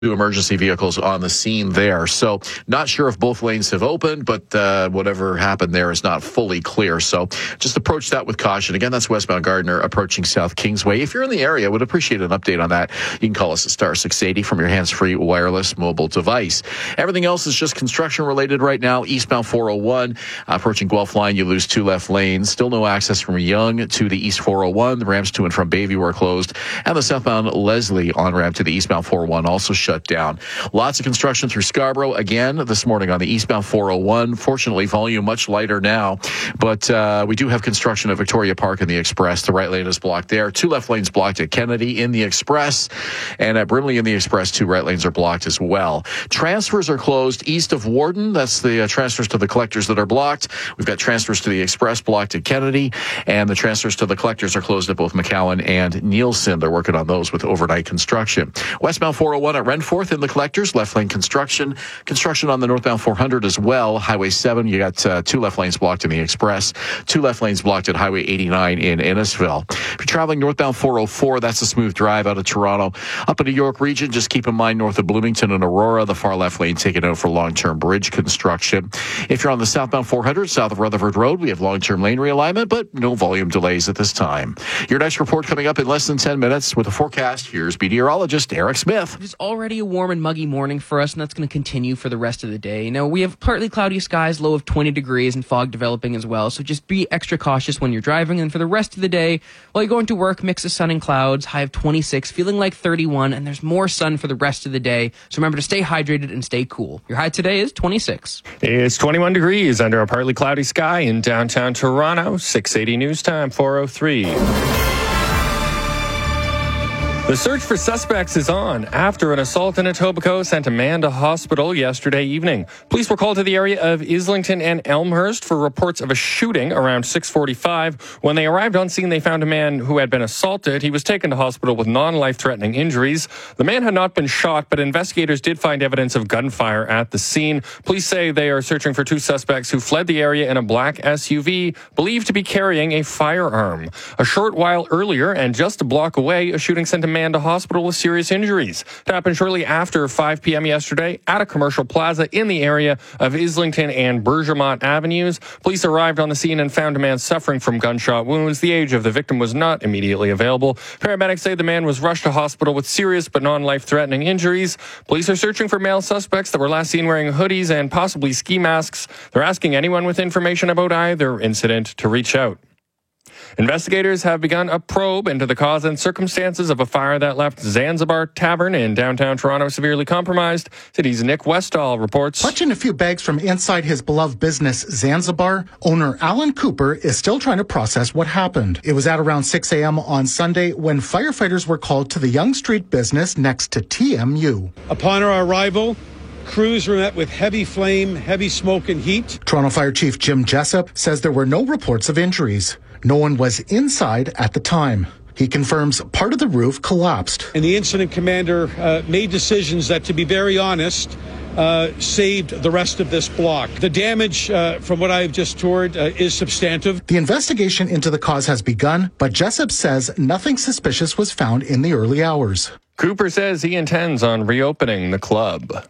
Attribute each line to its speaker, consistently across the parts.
Speaker 1: emergency vehicles on the scene there. So not sure if both lanes have opened, but whatever happened there is not fully clear. So just approach that with caution. Again, that's westbound Gardiner approaching South Kingsway. If you're in the area, would appreciate an update on that. You can call us at star 680 from your hands-free wireless mobile device. Everything else is just construction related right now. Eastbound 401 approaching Guelph Line, you lose 2 left lanes. Still no access from Yonge to the East 401. The ramps to and from Bayview are closed, and the southbound Leslie on-ramp to the eastbound 401 also shut down. Lots of construction through Scarborough again this morning on the eastbound 401. Fortunately, volume much lighter now, but we do have construction at Victoria Park in the Express. The right lane is blocked there. 2 left lanes blocked at Kennedy in the Express, and at Brimley in the Express, 2 right lanes are blocked as well. Transfers are closed east of Warden. That's the transfers to the collectors that are blocked. We've got transfers to the Express blocked at Kennedy, and the transfers to the collectors are closed at both McCowan and Nielsen. They're working on those with overnight construction. Westbound 401 at Renforth in the collectors, left lane construction on the northbound 400 as well. Highway 7, you got 2 left lanes blocked in the Express, 2 left lanes blocked at Highway 89 in Innisfil. If you're traveling northbound 404, that's a smooth drive out of Toronto. Up in the York region, just keep in mind north of Bloomington and Aurora, the far left lane taken out for long-term bridge construction. If you're on the southbound 400, south of Rutherford Road, we have long-term lane realignment, but no volume delays at this time. Your next report coming up in less than 10 minutes with a forecast. Here's meteorologist Eric Smith.
Speaker 2: It's already a warm and muggy morning for us, and that's going to continue for the rest of the day. Now, we have partly cloudy skies, low of 20 degrees, and fog developing as well, so just be extra cautious when you're driving. And for the rest of the day, while you're going to work, mix of sun and clouds, high of 26, feeling like 31, and there's more sun for the rest of the day, so remember to stay hydrated and stay cool. Your high today is 26.
Speaker 3: It's 21 degrees under a partly cloudy sky in downtown Toronto. 680 News Time, 4:03. The search for suspects is on after an assault in Etobicoke sent a man to hospital yesterday evening. Police were called to the area of Islington and Elmhurst for reports of a shooting around 6:45. When they arrived on scene, they found a man who had been assaulted. He was taken to hospital with non-life-threatening injuries. The man had not been shot, but investigators did find evidence of gunfire at the scene. Police say they are searching for 2 suspects who fled the area in a black SUV, believed to be carrying a firearm. A short while earlier, and just a block away, a shooting sent a man to hospital with serious injuries. It happened shortly after 5 p.m. yesterday at a commercial plaza in the area of Islington and Bergermont Avenues. Police arrived on the scene and found a man suffering from gunshot wounds. The age of the victim was not immediately available. Paramedics say the man was rushed to hospital with serious but non-life-threatening injuries. Police are searching for male suspects that were last seen wearing hoodies and possibly ski masks. They're asking anyone with information about either incident to reach out. Investigators have begun a probe into the cause and circumstances of a fire that left Zanzibar Tavern in downtown Toronto severely compromised. City's Nick Westall reports.
Speaker 4: Clutching a few bags from inside his beloved business, Zanzibar, owner Alan Cooper is still trying to process what happened. It was at around 6 a.m. on Sunday when firefighters were called to the Yonge Street business next to TMU.
Speaker 5: Upon our arrival, crews were met with heavy flame, heavy smoke and heat.
Speaker 4: Toronto Fire Chief Jim Jessup says there were no reports of injuries. No one was inside at the time. He confirms part of the roof collapsed.
Speaker 5: And the incident commander made decisions that, to be very honest, saved the rest of this block. The damage, from what I've just toured, is substantive.
Speaker 4: The investigation into the cause has begun, but Jessup says nothing suspicious was found in the early hours.
Speaker 3: Cooper says he intends on reopening the club.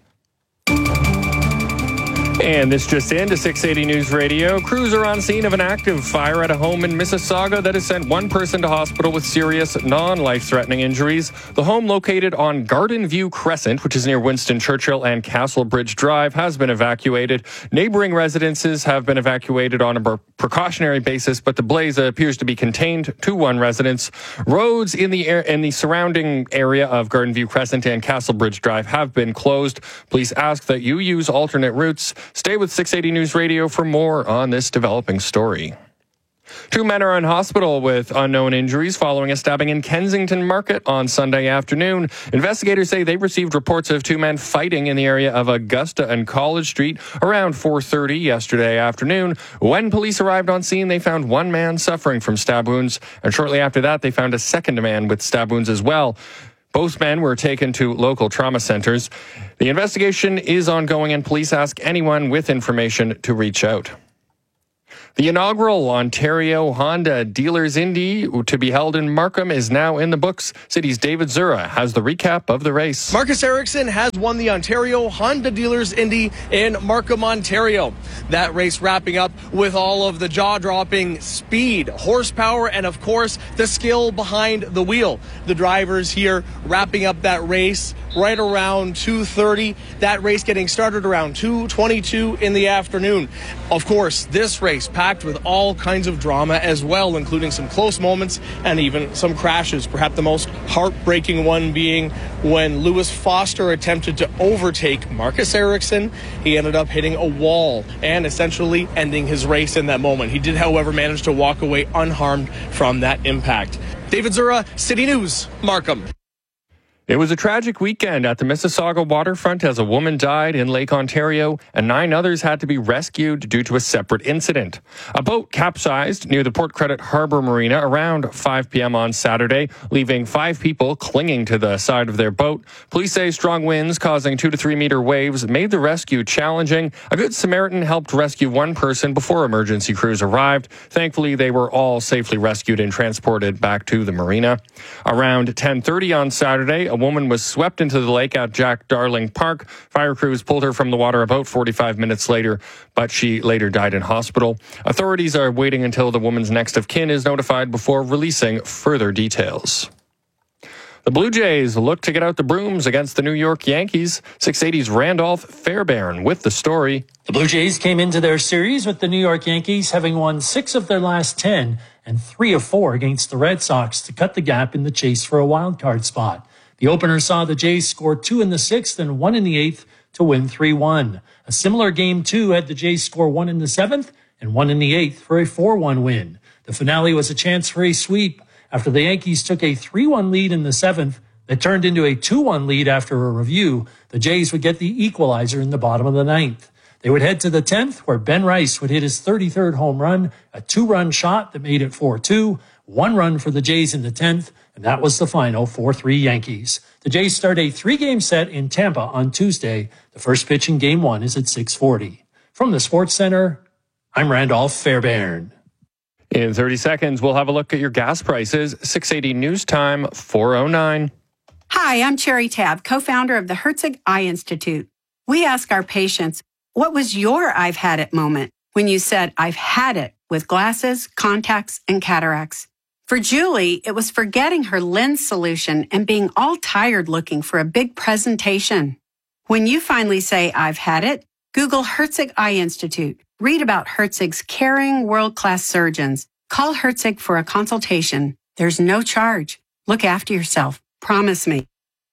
Speaker 3: And this just into 680 News Radio. Crews are on scene of an active fire at a home in Mississauga that has sent 1 person to hospital with serious non-life-threatening injuries. The home, located on Garden View Crescent, which is near Winston Churchill and Castle Bridge Drive, has been evacuated. Neighboring residences have been evacuated on a precautionary basis, but the blaze appears to be contained to 1 residence. Roads in the surrounding area of Garden View Crescent and Castle Bridge Drive have been closed. Police ask that you use alternate routes. Stay with 680 News Radio for more on this developing story. 2 men are in hospital with unknown injuries following a stabbing in Kensington Market on Sunday afternoon. Investigators say they received reports of 2 men fighting in the area of Augusta and College Street around 4:30 yesterday afternoon. When police arrived on scene, they found 1 man suffering from stab wounds, and shortly after that, they found a second man with stab wounds as well. Both men were taken to local trauma centers. The investigation is ongoing, and police ask anyone with information to reach out. The inaugural Ontario Honda Dealers Indy to be held in Markham is now in the books. City's David Zura has the recap of the race.
Speaker 6: Marcus Ericsson has won the Ontario Honda Dealers Indy in Markham, Ontario. That race wrapping up with all of the jaw-dropping speed, horsepower, and of course the skill behind the wheel. The drivers here wrapping up that race right around 2:30. That race getting started around 2:22 in the afternoon. Of course, this race packed with all kinds of drama as well, including some close moments and even some crashes. Perhaps the most heartbreaking one being when Lewis Foster attempted to overtake Marcus Ericsson. He ended up hitting a wall and essentially ending his race in that moment. He did, however, manage to walk away unharmed from that impact. David Zura, City News, Markham.
Speaker 3: It was a tragic weekend at the Mississauga waterfront as a woman died in Lake Ontario and 9 others had to be rescued due to a separate incident. A boat capsized near the Port Credit Harbour Marina around 5 p.m. on Saturday, leaving 5 people clinging to the side of their boat. Police say strong winds causing 2 to 3 meter waves made the rescue challenging. A Good Samaritan helped rescue one person before emergency crews arrived. Thankfully, they were all safely rescued and transported back to the marina. Around 10:30 on Saturday, a woman was swept into the lake at Jack Darling Park. Fire crews pulled her from the water about 45 minutes later, but she later died in hospital. Authorities are waiting until the woman's next of kin is notified before releasing further details. The Blue Jays look to get out the brooms against the New York Yankees. 680's Randolph Fairbairn with the story.
Speaker 7: The Blue Jays came into their series with the New York Yankees having won 6 of their last 10 and 3 of 4 against the Red Sox to cut the gap in the chase for a wild card spot. The opener saw the Jays score 2 in the 6th and 1 in the 8th to win 3-1. A similar game 2 had the Jays score 1 in the 7th and 1 in the 8th for a 4-1 win. The finale was a chance for a sweep after the Yankees took a 3-1 lead in the 7th that turned into a 2-1 lead after a review. The Jays would get the equalizer in the bottom of the 9th. They would head to the 10th where Ben Rice would hit his 33rd home run, a 2-run shot that made it 4-2, 1 run for the Jays in the 10th, and that was the final 4-3 Yankees. The Jays start a 3-game set in Tampa on Tuesday. The first pitch in Game 1 is at 6:40. From the Sports Center, I'm Randolph Fairbairn.
Speaker 3: In 30 seconds, we'll have a look at your gas prices. 680 News Time, 4:09.
Speaker 8: Hi, I'm Cherry Tabb, co-founder of the Herzig Eye Institute. We ask our patients, what was your I've had it moment when you said, I've had it with glasses, contacts, and cataracts? For Julie, it was forgetting her lens solution and being all tired looking for a big presentation. When you finally say, I've had it, Google Herzig Eye Institute. Read about Herzig's caring, world-class surgeons. Call Herzig for a consultation. There's no charge. Look after yourself. Promise me.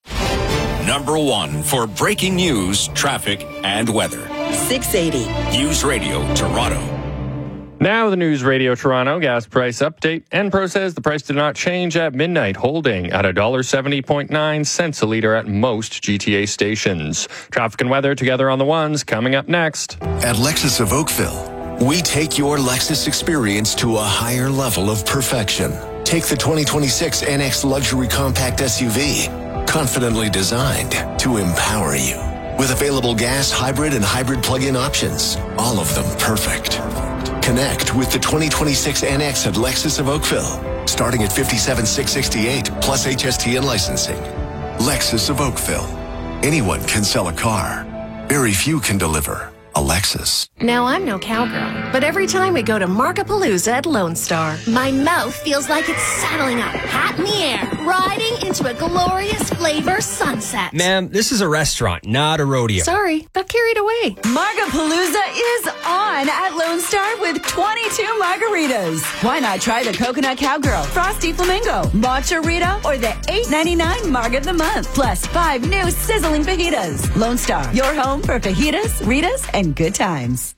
Speaker 9: Number 1 for breaking news, traffic, and weather.
Speaker 10: 680.
Speaker 9: News Radio Toronto.
Speaker 3: Now the News Radio Toronto gas price update. Enpro says the price did not change at midnight, holding at $1.70.9 a litre at most GTA stations. Traffic and weather together on the ones coming up next.
Speaker 11: At Lexus of Oakville, we take your Lexus experience to a higher level of perfection. Take the 2026 NX Luxury Compact SUV, confidently designed to empower you. With available gas, hybrid, and hybrid plug-in options, all of them perfect. Connect with the 2026 NX at Lexus of Oakville, starting at $57,668 plus HST and licensing. Lexus of Oakville. Anyone can sell a car. Very few can deliver a Lexus.
Speaker 10: Now, I'm no cowgirl, but every time we go to Markapalooza at Lone Star, my mouth feels like it's saddling up, hat in the air, riding into a glorious flavor sunset.
Speaker 12: Ma'am, this is a restaurant, not a rodeo.
Speaker 10: Sorry, got carried away.
Speaker 13: Markapalooza is on at Lone Star with 22 margaritas. Why not try the Coconut Cowgirl, Frosty Flamingo, Matcha Rita, or the $8.99 Marg of the Month, plus 5 new sizzling fajitas. Lone Star, your home for fajitas, Ritas, and good times.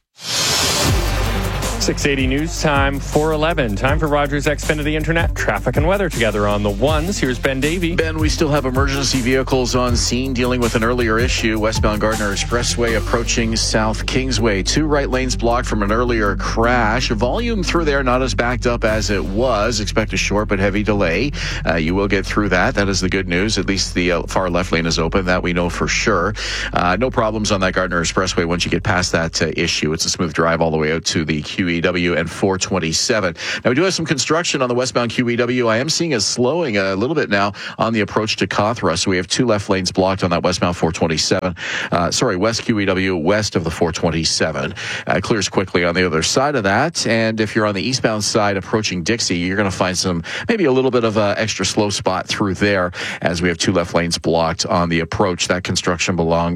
Speaker 3: 680 News Time, 4:11. Time for Rogers Xfinity Internet traffic and weather together on the ones. Here's Ben Davey.
Speaker 1: Ben, we still have emergency vehicles on scene dealing with an earlier issue. Westbound Gardner Expressway approaching South Kingsway. 2 right lanes blocked from an earlier crash. Volume through there not as backed up as it was. Expect a short but heavy delay. You will get through that. That is the good news. At least the far left lane is open. That we know for sure. No problems on that Gardner Expressway once you get past that issue. It's a smooth drive all the way out to the QE QEW and 427. Now, we do have some construction on the westbound QEW. I am seeing it slowing a little bit now on the approach to Cawthra. So we have 2 left lanes blocked on that westbound 427. West QEW west of the 427. Clears quickly on the other side of that. And if you're on the eastbound side approaching Dixie, you're going to find maybe a little bit of an extra slow spot through there as we have 2 left lanes blocked on the approach. That construction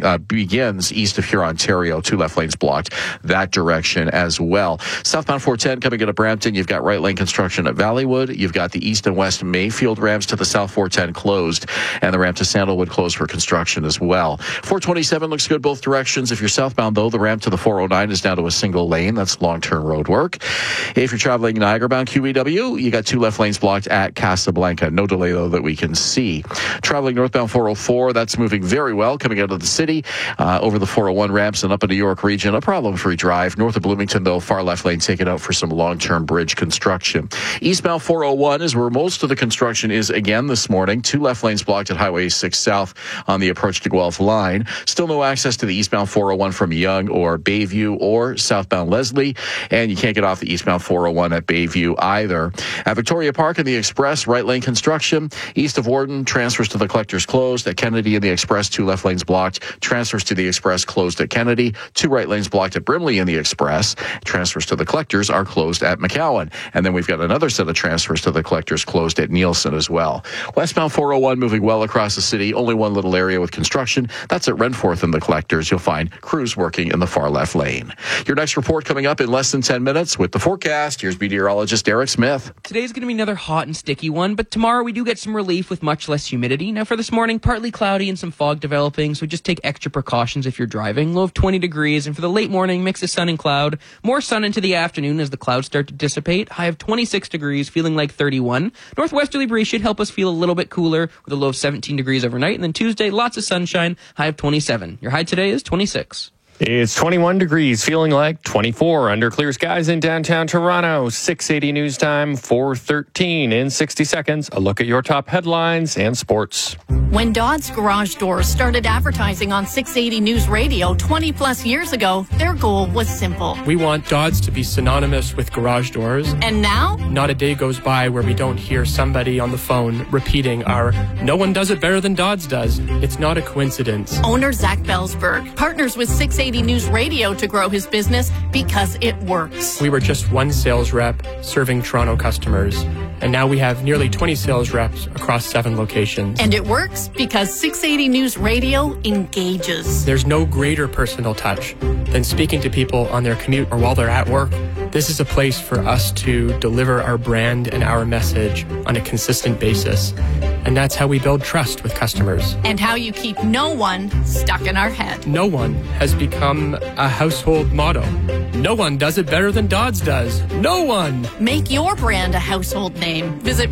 Speaker 1: begins east of Huron-Ontario, 2 left lanes blocked that direction as well. Southbound 410 coming into Brampton, you've got right lane construction at Valleywood. You've got the east and west Mayfield ramps to the south 410 closed, and the ramp to Sandalwood closed for construction as well. 427 looks good both directions. If you're southbound, though, the ramp to the 409 is down to a single lane. That's long-term road work. If you're traveling Niagara-bound QEW, you got 2 left lanes blocked at Casablanca. No delay, though, that we can see. Traveling northbound 404, that's moving very well coming out of the city over the 401 ramps and up into York region. A problem-free drive. North of Bloomington, though, far left lane taken out for some long-term bridge construction. Eastbound 401 is where most of the construction is again this morning. 2 left lanes blocked at Highway 6 South on the approach to Guelph line. Still no access to the eastbound 401 from Yonge or Bayview or southbound Leslie, and you can't get off the eastbound 401 at Bayview either. At Victoria Park and the Express, right lane construction. East of Warden, transfers to the Collectors closed. At Kennedy and the Express, 2 left lanes blocked. Transfers to the Express closed at Kennedy. 2 right lanes blocked at Brimley and the Express. Transfers to the Collectors are closed at McCowan. And then we've got another set of transfers to the Collectors closed at Nielsen as well. Westbound 401 moving well across the city. Only one little area with construction. That's at Renforth and the Collectors. You'll find crews working in the far left lane. Your next report coming up in less than 10 minutes with the forecast. Here's meteorologist Eric Smith.
Speaker 2: Today's going to be another hot and sticky one, but tomorrow we do get some relief with much less humidity. Now for this morning, partly cloudy and some fog developing, so just take extra precautions if you're driving. Low of 20 degrees, and for the late morning, mix of sun and cloud. More sun into the afternoon as the clouds start to dissipate. High of 26 degrees, feeling like 31. Northwesterly breeze should help us feel a little bit cooler with a low of 17 degrees overnight. And then Tuesday, lots of sunshine, high of 27. Your high today is 26.
Speaker 3: It's 21 degrees, feeling like 24 under clear skies in downtown Toronto. 6:80 news time, 4:13 in 60 seconds. A look at your top headlines and sports.
Speaker 10: When Dodd's Garage Doors started advertising on 680 News Radio 20 plus years ago, their goal was simple.
Speaker 14: We want Dodd's to be synonymous with garage doors.
Speaker 10: And now?
Speaker 14: Not a day goes by where we don't hear somebody on the phone repeating our "No one does it better than Dodd's does." It's not a coincidence.
Speaker 10: Owner Zach Belsberg partners with 680 News Radio to grow his business because it works.
Speaker 14: We were just one sales rep serving Toronto customers, and now we have nearly 20 sales reps across 7 locations.
Speaker 10: And it works because 680 News Radio engages.
Speaker 14: There's no greater personal touch than speaking to people on their commute or while they're at work. This is a place for us to deliver our brand and our message on a consistent basis. And that's how we build trust with customers.
Speaker 10: And how you keep no one stuck in our head.
Speaker 14: No one has become a household motto. No one does it better than Dodd's does. No one!
Speaker 10: Make your brand a household name. Visit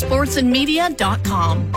Speaker 10: RogersSportsandMedia.com.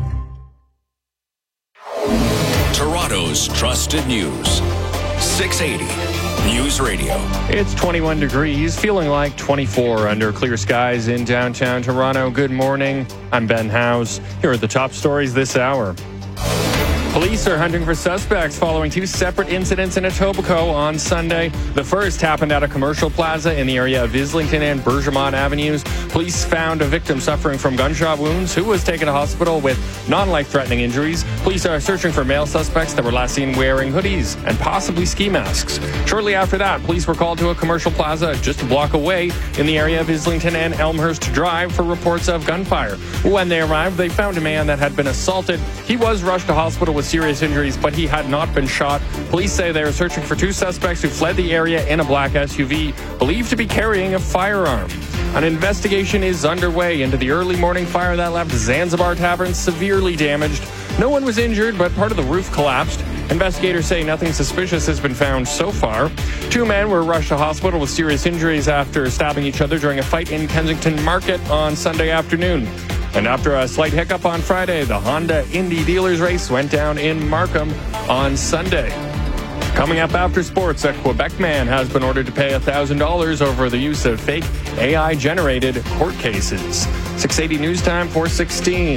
Speaker 9: Toronto's trusted news. 680 News Radio.
Speaker 3: It's 21 degrees, feeling like 24 under clear skies in downtown Toronto. Good morning. I'm Ben Howes. Here are the top stories this hour. Police are hunting for suspects following 2 separate incidents in Etobicoke on Sunday. The first happened at a commercial plaza in the area of Islington and Bergemont Avenues. Police found a victim suffering from gunshot wounds who was taken to hospital with non-life-threatening injuries. Police are searching for male suspects that were last seen wearing hoodies and possibly ski masks. Shortly after that, police were called to a commercial plaza just a block away in the area of Islington and Elmhurst Drive for reports of gunfire. When they arrived, they found a man that had been assaulted. He was rushed to hospital with serious injuries, but he had not been shot. Police say they are searching for 2 suspects who fled the area in a black SUV, believed to be carrying a firearm. An investigation is underway into the early morning fire that left Zanzibar Tavern severely damaged. No one was injured, but part of the roof collapsed. Investigators say nothing suspicious has been found so far. 2 men were rushed to hospital with serious injuries after stabbing each other during a fight in Kensington Market on Sunday afternoon. And after a slight hiccup on Friday, the Honda Indy Dealers race went down in Markham on Sunday. Coming up after sports, a Quebec man has been ordered to pay $1,000 over the use of fake AI-generated court cases. 680 News Time, 4:16.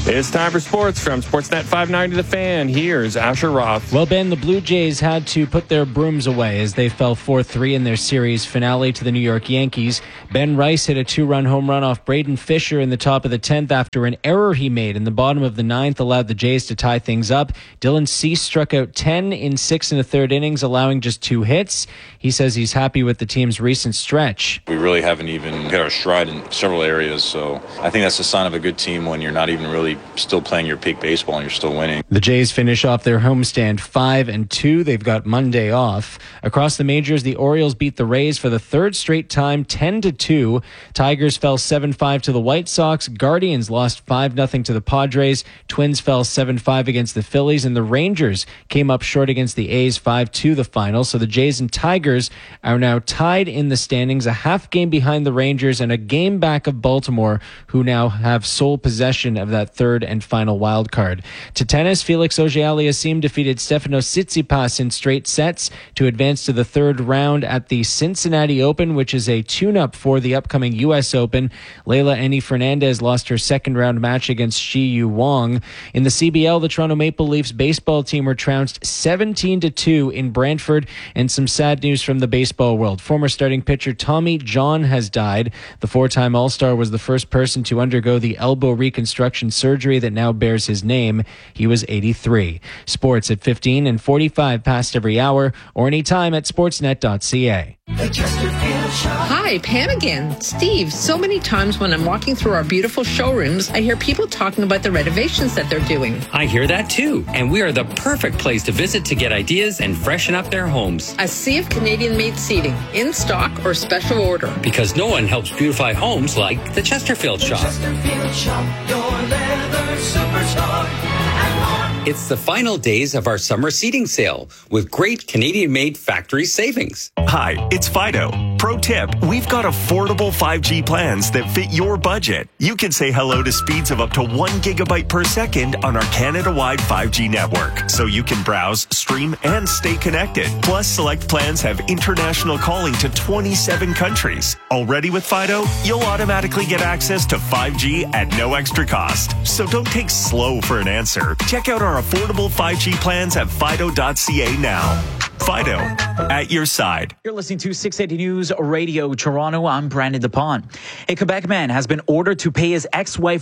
Speaker 3: It's time for sports from Sportsnet 590 The Fan. Here's Asher Roth.
Speaker 15: Well, Ben, the Blue Jays had to put their brooms away as they fell 4-3 in their series finale to the New York Yankees. Ben Rice hit a 2-run home run off Braden Fisher in the top of the 10th after an error he made in the bottom of the 9th allowed the Jays to tie things up. Dylan Cease struck out 10 in 6 1/3 innings, allowing just 2 hits. He says he's happy with the team's recent stretch.
Speaker 16: We really haven't even hit our stride in several areas, so I think that's a sign of a good team when you're not even really still playing your peak baseball and you're still winning.
Speaker 15: The Jays finish off their homestand 5-2. They've got Monday off. Across the majors, the Orioles beat the Rays for the third straight time, 10-2. Tigers fell 7-5 to the White Sox. Guardians lost 5-0 to the Padres. Twins fell 7-5 against the Phillies, and the Rangers came up short against the A's 5-2 the final. So the Jays and Tigers are now tied in the standings, a half game behind the Rangers and a game back of Baltimore, who now have sole possession of that third and final wild card. To tennis, Felix Auger-Aliassime defeated Stefanos Tsitsipas in straight sets to advance to the third round at the Cincinnati Open, which is a tune-up for the upcoming U.S. Open. Leylah Annie Fernandez lost her second round match against Shi Yu Wang. In the CBL, the Toronto Maple Leafs baseball team were trounced 17-2 in Brantford, and some sad news from the baseball world. Former starting pitcher Tommy John has died. The 4-time All-Star was the first person to undergo the elbow reconstruction surgery that now bears his name. He was 83. Sports at 15 and 45 past every hour or anytime at sportsnet.ca.
Speaker 17: Hi, Pam again. Steve, so many times when I'm walking through our beautiful showrooms, I hear people talking about the renovations that they're doing.
Speaker 18: I hear that too, and we are the perfect place to visit to get ideas and freshen up their homes.
Speaker 17: A sea of Canadian-made seating, in stock or special order.
Speaker 18: Because no one helps beautify homes like the Chesterfield Shop.
Speaker 19: Chesterfield Shop, your leather superstar.
Speaker 18: It's the final days of our summer seating sale with great Canadian-made factory savings.
Speaker 20: Hi, it's Fido. Pro tip, we've got affordable 5G plans that fit your budget. You can say hello to speeds of up to 1 gigabyte per second on our Canada-wide 5G network, so you can browse, stream, and stay connected. Plus, select plans have international calling to 27 countries. Already with Fido, you'll automatically get access to 5G at no extra cost. So don't take slow for an answer. Check out our affordable 5G plans at fido.ca now. Fido, at your side.
Speaker 21: You're listening to 680 News Radio Toronto. I'm Brandon DePon. A Quebec man has been ordered to pay his ex-wife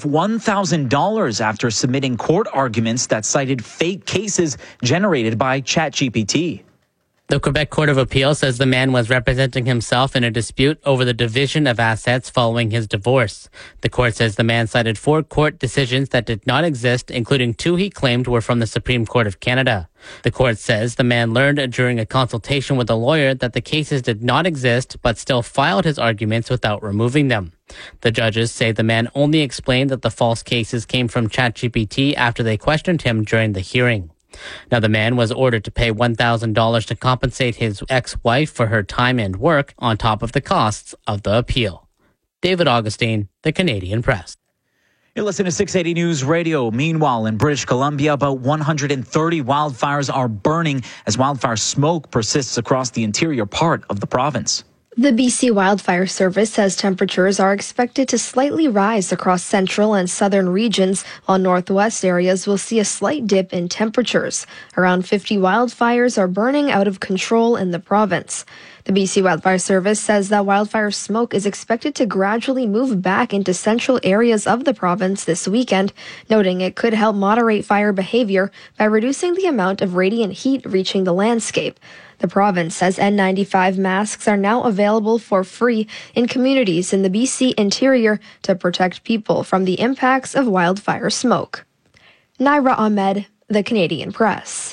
Speaker 21: $1,000 after submitting court arguments that cited fake cases generated by ChatGPT.
Speaker 22: The Quebec Court of Appeal says the man was representing himself in a dispute over the division of assets following his divorce. The court says the man cited 4 court decisions that did not exist, including 2 he claimed were from the Supreme Court of Canada. The court says the man learned during a consultation with a lawyer that the cases did not exist, but still filed his arguments without removing them. The judges say the man only explained that the false cases came from ChatGPT after they questioned him during the hearing. Now, the man was ordered to pay $1,000 to compensate his ex-wife for her time and work on top of the costs of the appeal. David Augustine, The Canadian Press.
Speaker 21: You're listening to 680 News Radio. Meanwhile, in British Columbia, about 130 wildfires are burning as wildfire smoke persists across the interior part of the province.
Speaker 23: The BC Wildfire Service says temperatures are expected to slightly rise across central and southern regions, while northwest areas will see a slight dip in temperatures. Around 50 wildfires are burning out of control in the province. The BC Wildfire Service says that wildfire smoke is expected to gradually move back into central areas of the province this weekend, noting it could help moderate fire behavior by reducing the amount of radiant heat reaching the landscape. The province says N95 masks are now available for free in communities in the BC interior to protect people from the impacts of wildfire smoke. Naira Ahmed, The Canadian Press.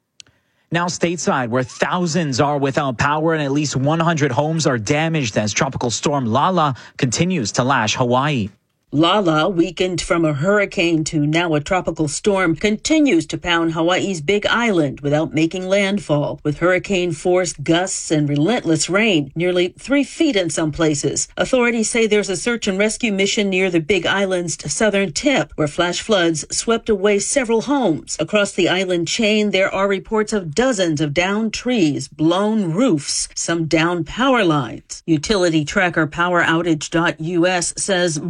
Speaker 21: Now stateside, where thousands are without power and at least 100 homes are damaged as Tropical Storm Lala continues to lash Hawaii.
Speaker 24: Lala, weakened from a hurricane to now a tropical storm, continues to pound Hawaii's Big Island without making landfall. With hurricane-force gusts and relentless rain, nearly 3 feet in some places. Authorities say there's a search and rescue mission near the Big Island's southern tip, where flash floods swept away several homes. Across the island chain, there are reports of dozens of downed trees, blown roofs, some downed power lines. Utility tracker PowerOutage.us says more than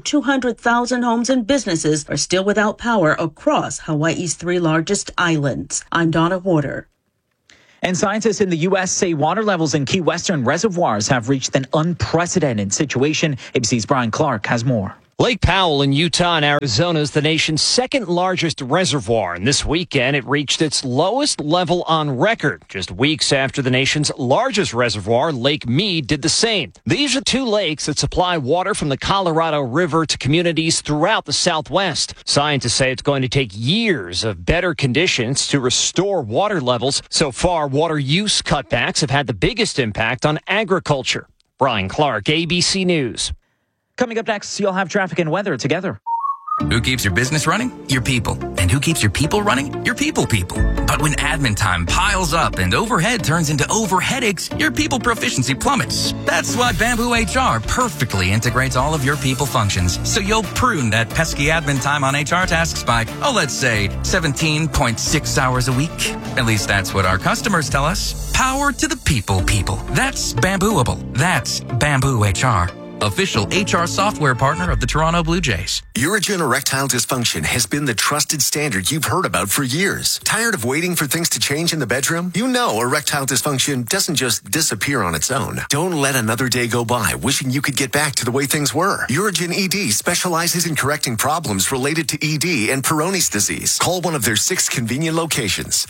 Speaker 24: 200,000 homes and businesses are still without power across Hawaii's 3 largest islands. I'm Donna Warder.
Speaker 21: And scientists in the U.S. say water levels in Key Western reservoirs have reached an unprecedented situation. ABC's Brian Clark has more.
Speaker 4: Lake Powell in Utah and Arizona is the nation's second largest reservoir, and this weekend it reached its lowest level on record, just weeks after the nation's largest reservoir, Lake Mead, did the same. These are 2 lakes that supply water from the Colorado River to communities throughout the Southwest. Scientists say it's going to take years of better conditions to restore water levels. So far, water use cutbacks have had the biggest impact on agriculture. Brian Clark, ABC News.
Speaker 21: Coming up next, you'll have traffic and weather together.
Speaker 5: Who keeps your business running? Your people. And who keeps your people running? Your people. But when admin time piles up and overhead turns into overheadaches, your people proficiency plummets. That's why Bamboo HR perfectly integrates all of your people functions. So you'll prune that pesky admin time on HR tasks by, let's say 17.6 hours a week. At least that's what our customers tell us. Power to the people. That's Bambooable. That's Bamboo HR. Official HR software partner of the Toronto Blue Jays.
Speaker 11: Urigen erectile dysfunction has been the trusted standard you've heard about for years. Tired of waiting for things to change in the bedroom? You know erectile dysfunction doesn't just disappear on its own. Don't let another day go by wishing you could get back to the way things were. Urigen ED specializes in correcting problems related to ED and Peyronie's disease. Call one of their 6 convenient locations.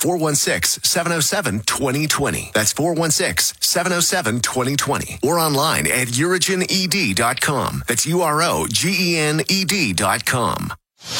Speaker 11: 416-707-2020. That's 416-707-2020. Or online at urigened.com. That's UROGENED.com.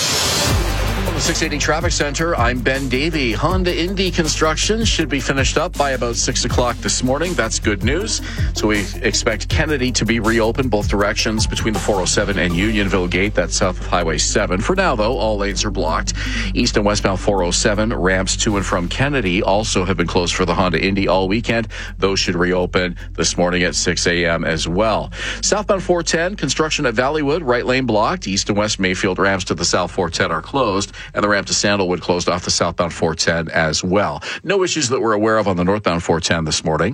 Speaker 1: From the 680 Traffic Center, I'm Ben Davey. Honda Indy construction should be finished up by about 6 o'clock this morning. That's good news. So we expect Kennedy to be reopened both directions between the 407 and Unionville Gate. That's south of Highway 7. For now, though, all lanes are blocked. East and westbound 407 ramps to and from Kennedy also have been closed for the Honda Indy all weekend. Those should reopen this morning at 6 a.m. as well. Southbound 410, construction at Valleywood, right lane blocked. East and west Mayfield ramps to the south 410 are closed, and the ramp to Sandalwood closed off the southbound 410 as well. No issues that we're aware of on the northbound 410 this morning.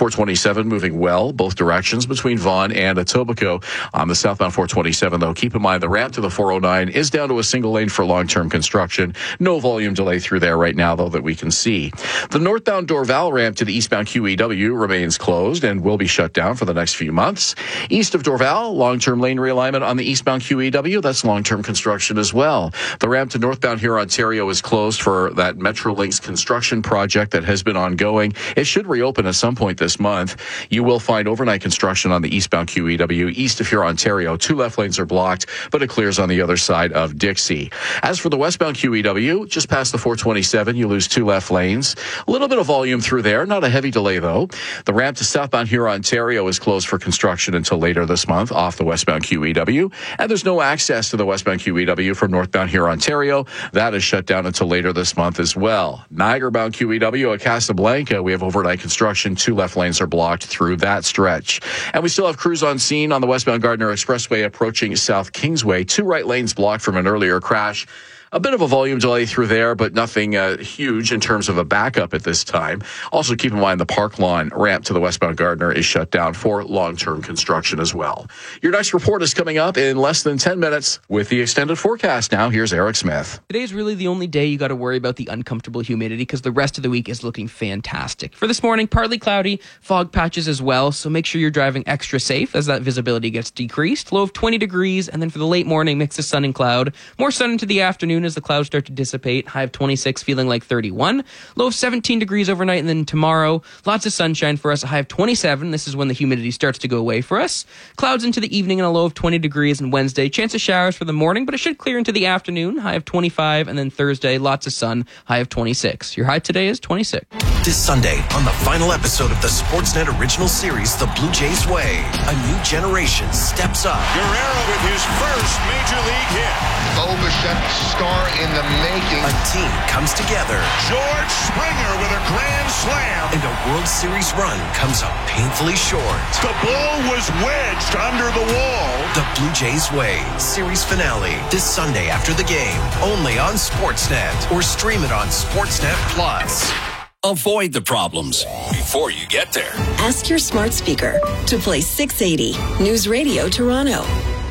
Speaker 1: 427 moving well, both directions between Vaughan and Etobicoke. On the southbound 427, though, keep in mind the ramp to the 409 is down to a single lane for long-term construction. No volume delay through there right now, though, that we can see. The northbound Dorval ramp to the eastbound QEW remains closed and will be shut down for the next few months. East of Dorval, long-term lane realignment on the eastbound QEW. That's long-term construction as well. The ramp to northbound Ontario is closed for that Metrolinx construction project that has been ongoing. It should reopen at some point this month. You will find overnight construction on the eastbound QEW. East of Ontario, 2 left lanes are blocked, but it clears on the other side of Dixie. As for the westbound QEW, just past the 427, you lose 2 left lanes. A little bit of volume through there, not a heavy delay though. The ramp to southbound Ontario is closed for construction until later this month off the westbound QEW, and there's no access to the westbound QEW from northbound Ontario. That is shut down until later this month as well. Niagara-bound QEW at Casablanca, we have overnight construction. 2 left lanes are blocked through that stretch. And we still have crews on scene on the westbound Gardiner Expressway approaching South Kingsway. 2 right lanes blocked from an earlier crash. A bit of a volume delay through there, but nothing huge in terms of a backup at this time. Also, keep in mind the Park Lawn ramp to the westbound Gardiner is shut down for long-term construction as well. Your next report is coming up in less than 10 minutes with the extended forecast. Now, here's Eric Smith.
Speaker 2: Today's really the only day you got to worry about the uncomfortable humidity because the rest of the week is looking fantastic. For this morning, partly cloudy, fog patches as well, so make sure you're driving extra safe as that visibility gets decreased. Low of 20 degrees, and then for the late morning, mix of sun and cloud. More sun into the afternoon as the clouds start to dissipate. High of 26, feeling like 31. Low of 17 degrees overnight, and then tomorrow, lots of sunshine for us. A high of 27. This is when the humidity starts to go away for us. Clouds into the evening and a low of 20 degrees. And Wednesday, chance of showers for the morning, but it should clear into the afternoon. High of 25, and then Thursday, lots of sun. High of 26. Your high today is 26.
Speaker 6: This Sunday, on the final episode of the Sportsnet original series, The Blue Jays Way, a new generation steps up.
Speaker 7: Guerrero with his first major league hit.
Speaker 25: Bo Bichette star in the making.
Speaker 6: A team comes together.
Speaker 7: George Springer with a grand slam.
Speaker 6: And a World Series run comes up painfully short.
Speaker 7: The ball was wedged under the wall.
Speaker 6: The Blue Jays Way, series finale, this Sunday after the game, only on Sportsnet, or stream it on Sportsnet Plus.
Speaker 9: Avoid the problems before you get there.
Speaker 13: Ask your smart speaker to play 680 News Radio Toronto.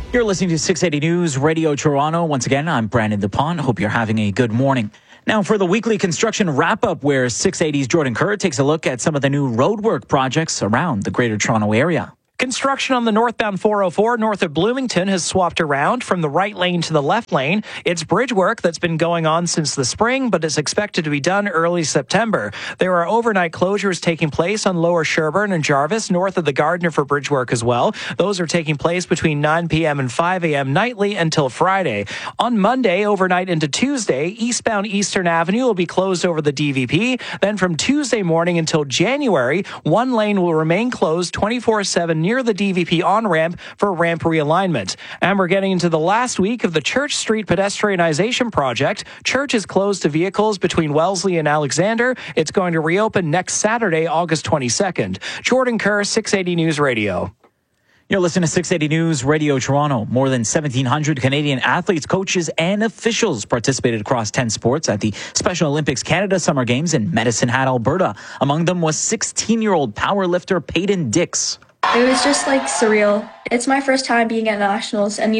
Speaker 21: You're listening to 680 News Radio Toronto. Once again, I'm Brandon DuPont. Hope you're having a good morning. Now for the weekly construction wrap-up, where 680's Jordan Kerr takes a look at some of the new roadwork projects around the Greater Toronto Area.
Speaker 3: Construction on the northbound 404 north of Bloomington has swapped around from the right lane to the left lane. It's bridge work that's been going on since the spring, but is expected to be done early September. There are overnight closures taking place on Lower Sherbourne and Jarvis, north of the Gardiner for bridge work as well. Those are taking place between 9 p.m. and 5 a.m. nightly until Friday. On Monday, overnight into Tuesday, eastbound Eastern Avenue will be closed over the DVP. Then from Tuesday morning until January, one lane will remain closed 24/7 near the DVP on-ramp for ramp realignment. And we're getting into the last week of the Church Street pedestrianization project. Church is closed to vehicles between Wellesley and Alexander. It's going to reopen next Saturday, August 22nd. Jordan Kerr, 680 News Radio.
Speaker 21: You're listening to 680 News Radio Toronto. More than 1,700 Canadian athletes, coaches, and officials participated across 10 sports at the Special Olympics Canada Summer Games in Medicine Hat, Alberta. Among them was 16-year-old powerlifter Peyton Dix.
Speaker 8: It was just surreal. It's my first time being at nationals, and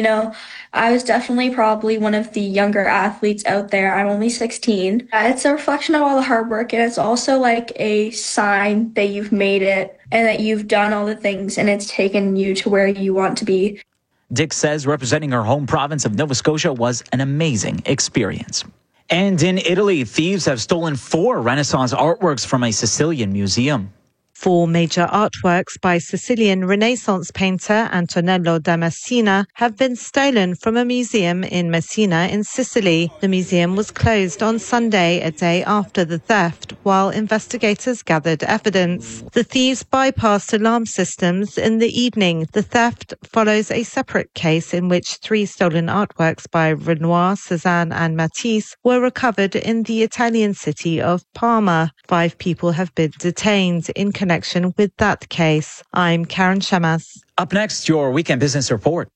Speaker 8: I was definitely probably one of the younger athletes out there. I'm only 16. It's a reflection of all the hard work, and it's also a sign that you've made it and that you've done all the things, and it's taken you to where you want to be.
Speaker 21: Dix says representing her home province of Nova Scotia was an amazing experience. And in Italy, thieves have stolen 4 Renaissance artworks from a Sicilian museum.
Speaker 10: 4 major artworks by Sicilian Renaissance painter Antonello da Messina have been stolen from a museum in Messina in Sicily. The museum was closed on Sunday, a day after the theft, while investigators gathered evidence. The thieves bypassed alarm systems in the evening. The theft follows a separate case in which 3 stolen artworks by Renoir, Cézanne and Matisse were recovered in the Italian city of Parma. 5 people have been detained in connection with that case. I'm Karen Shamas.
Speaker 21: Up next, your Weekend Business Report.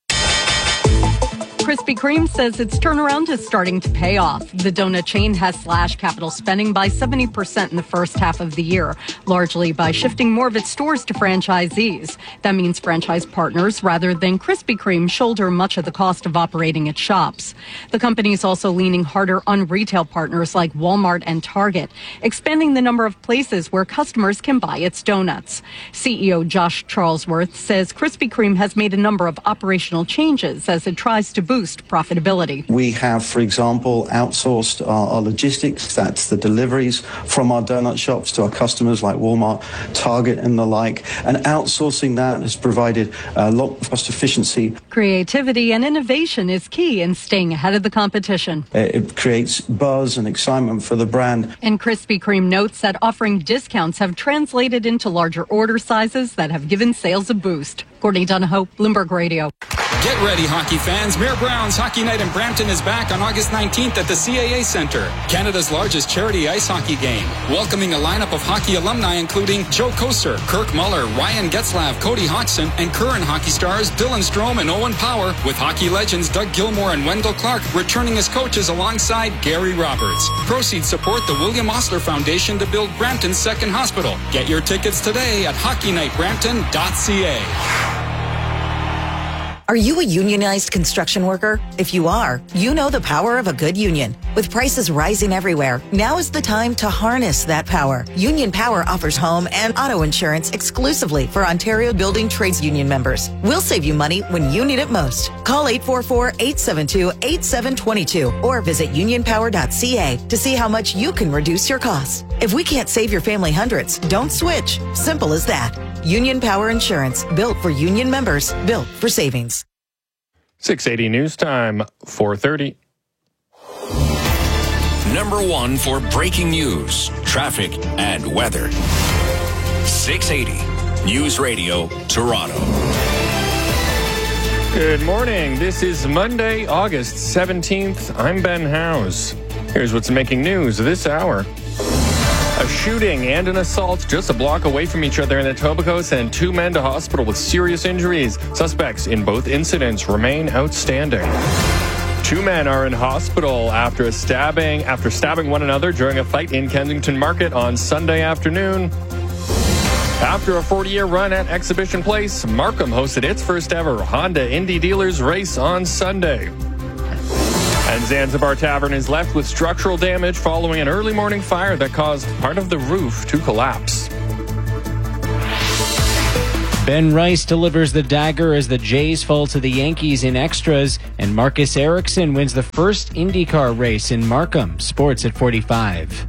Speaker 12: Krispy Kreme says its turnaround is starting to pay off. The donut chain has slashed capital spending by 70% in the first half of the year, largely by shifting more of its stores to franchisees. That means franchise partners, rather than Krispy Kreme, shoulder much of the cost of operating its shops. The company is also leaning harder on retail partners like Walmart and Target, expanding the number of places where customers can buy its donuts. CEO Josh Charlesworth says Krispy Kreme has made a number of operational changes as it tries to boost profitability.
Speaker 14: We have, for example, outsourced our logistics. That's the deliveries from our donut shops to our customers like Walmart, Target and the like. And outsourcing that has provided a lot of cost efficiency.
Speaker 12: Creativity and innovation is key in staying ahead of the competition.
Speaker 14: It creates buzz and excitement for the brand.
Speaker 12: And Krispy Kreme notes that offering discounts have translated into larger order sizes that have given sales a boost. Courtney Donahoe, Bloomberg Radio.
Speaker 26: Get ready, hockey fans. Mayor Brown's Hockey Night in Brampton is back on August 19th at the CAA Centre, Canada's largest charity ice hockey game. Welcoming a lineup of hockey alumni including Joe Koser, Kirk Muller, Ryan Getzlav, Cody Hodgson, and current hockey stars Dylan Strome and Owen Power, with hockey legends Doug Gilmour and Wendell Clark returning as coaches alongside Gary Roberts. Proceeds support the William Osler Foundation to build Brampton's second hospital. Get your tickets today at hockeynightbrampton.ca.
Speaker 27: Are you a unionized construction worker? If you are, you know the power of a good union. With prices rising everywhere, now is the time to harness that power. Union Power offers home and auto insurance exclusively for Ontario Building Trades Union members. We'll save you money when you need it most. Call 844-872-8722 or visit unionpower.ca to see how much you can reduce your costs. If we can't save your family hundreds, don't switch. Simple as that. Union Power Insurance, built for union members, built for savings.
Speaker 28: 680 News Time, 4:30.
Speaker 9: Number 1 for breaking news, traffic, and weather. 680 News Radio, Toronto.
Speaker 28: Good morning. This is Monday, August 17th. I'm Ben Howes. Here's what's making news this hour. A shooting and an assault just a block away from each other in Etobicoke sent 2 men to hospital with serious injuries. Suspects in both incidents remain outstanding. 2 men are in hospital after stabbing one another during a fight in Kensington Market on Sunday afternoon. After a 40-year run at Exhibition Place, Markham hosted its first ever Honda Indy Dealers race on Sunday. And Zanzibar Tavern is left with structural damage following an early morning fire that caused part of the roof to collapse.
Speaker 4: Ben Rice delivers the dagger as the Jays fall to the Yankees in extras, and Marcus Ericsson wins the first IndyCar race in Markham. Sports at 45.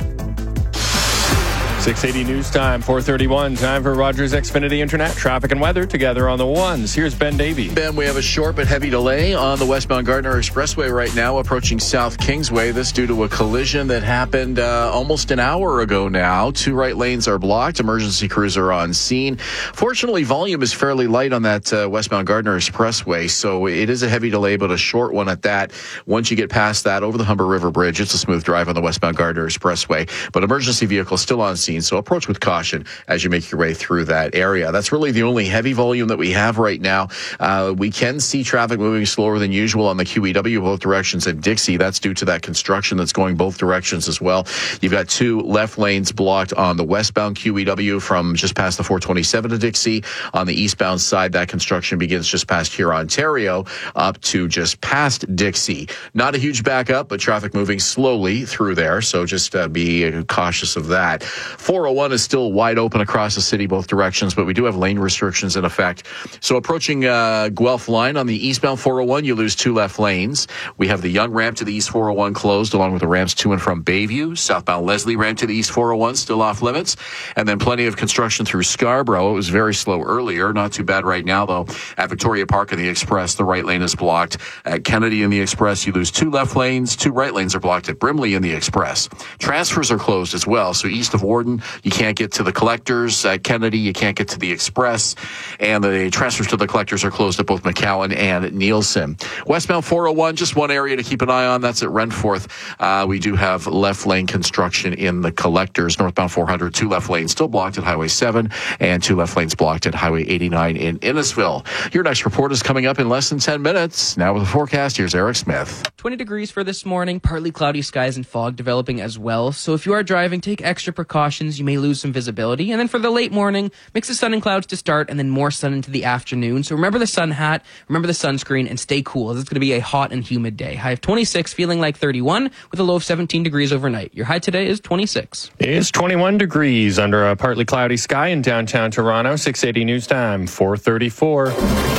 Speaker 28: 680 news time, 4:31. Time for Rogers Xfinity Internet traffic and weather together on the ones. Here's Ben Davey.
Speaker 1: Ben, we have a short but heavy delay on the westbound Gardner Expressway right now, approaching South Kingsway. This due to a collision that happened almost an hour ago now. 2 right lanes are blocked. Emergency crews are on scene. Fortunately, volume is fairly light on that westbound Gardner Expressway, so it is a heavy delay, but a short one at that. Once you get past that, over the Humber River Bridge, it's a smooth drive on the westbound Gardner Expressway, but emergency vehicles still on scene. So approach with caution as you make your way through that area. That's really the only heavy volume that we have right now. We can see traffic moving slower than usual on the QEW both directions at Dixie. That's due to that construction that's going both directions as well. You've got 2 left lanes blocked on the westbound QEW from just past the 427 to Dixie. On the eastbound side, that construction begins just past here, Ontario, up to just past Dixie. Not a huge backup, but traffic moving slowly through there, so just be cautious of that. 401 is still wide open across the city, both directions, but we do have lane restrictions in effect. So approaching Guelph line on the eastbound 401, you lose 2 left lanes. We have the Young ramp to the east 401 closed, along with the ramps to and from Bayview. Southbound Leslie ramp to the east 401 still off limits. And then plenty of construction through Scarborough. It was very slow earlier. Not too bad right now, though. At Victoria Park in the Express, the right lane is blocked. At Kennedy in the Express, you lose 2 left lanes. 2 right lanes are blocked at Brimley in the Express. Transfers are closed as well. So east of Warden, you can't get to the collectors. At Kennedy, you can't get to the Express. And the transfers to the collectors are closed at both McCowan and Nielsen. Westbound 401, just one area to keep an eye on. That's at Renforth. We do have left lane construction in the collectors. Northbound 400, 2 left lanes still blocked at Highway 7 and 2 left lanes blocked at Highway 89 in Innisfil. Your next report is coming up in less than 10 minutes. Now with the forecast, here's Eric Smith.
Speaker 2: 20 degrees for this morning, partly cloudy skies and fog developing as well. So if you are driving, take extra precautions. You may lose some visibility. And then for the late morning, mix of sun and clouds to start and then more sun into the afternoon. So remember the sun hat, remember the sunscreen, and stay cool as it's going to be a hot and humid day. High of 26, feeling like 31 with a low of 17 degrees overnight. Your high today is 26.
Speaker 28: It's 21 degrees under a partly cloudy sky in downtown Toronto. 680 news time, 4:34.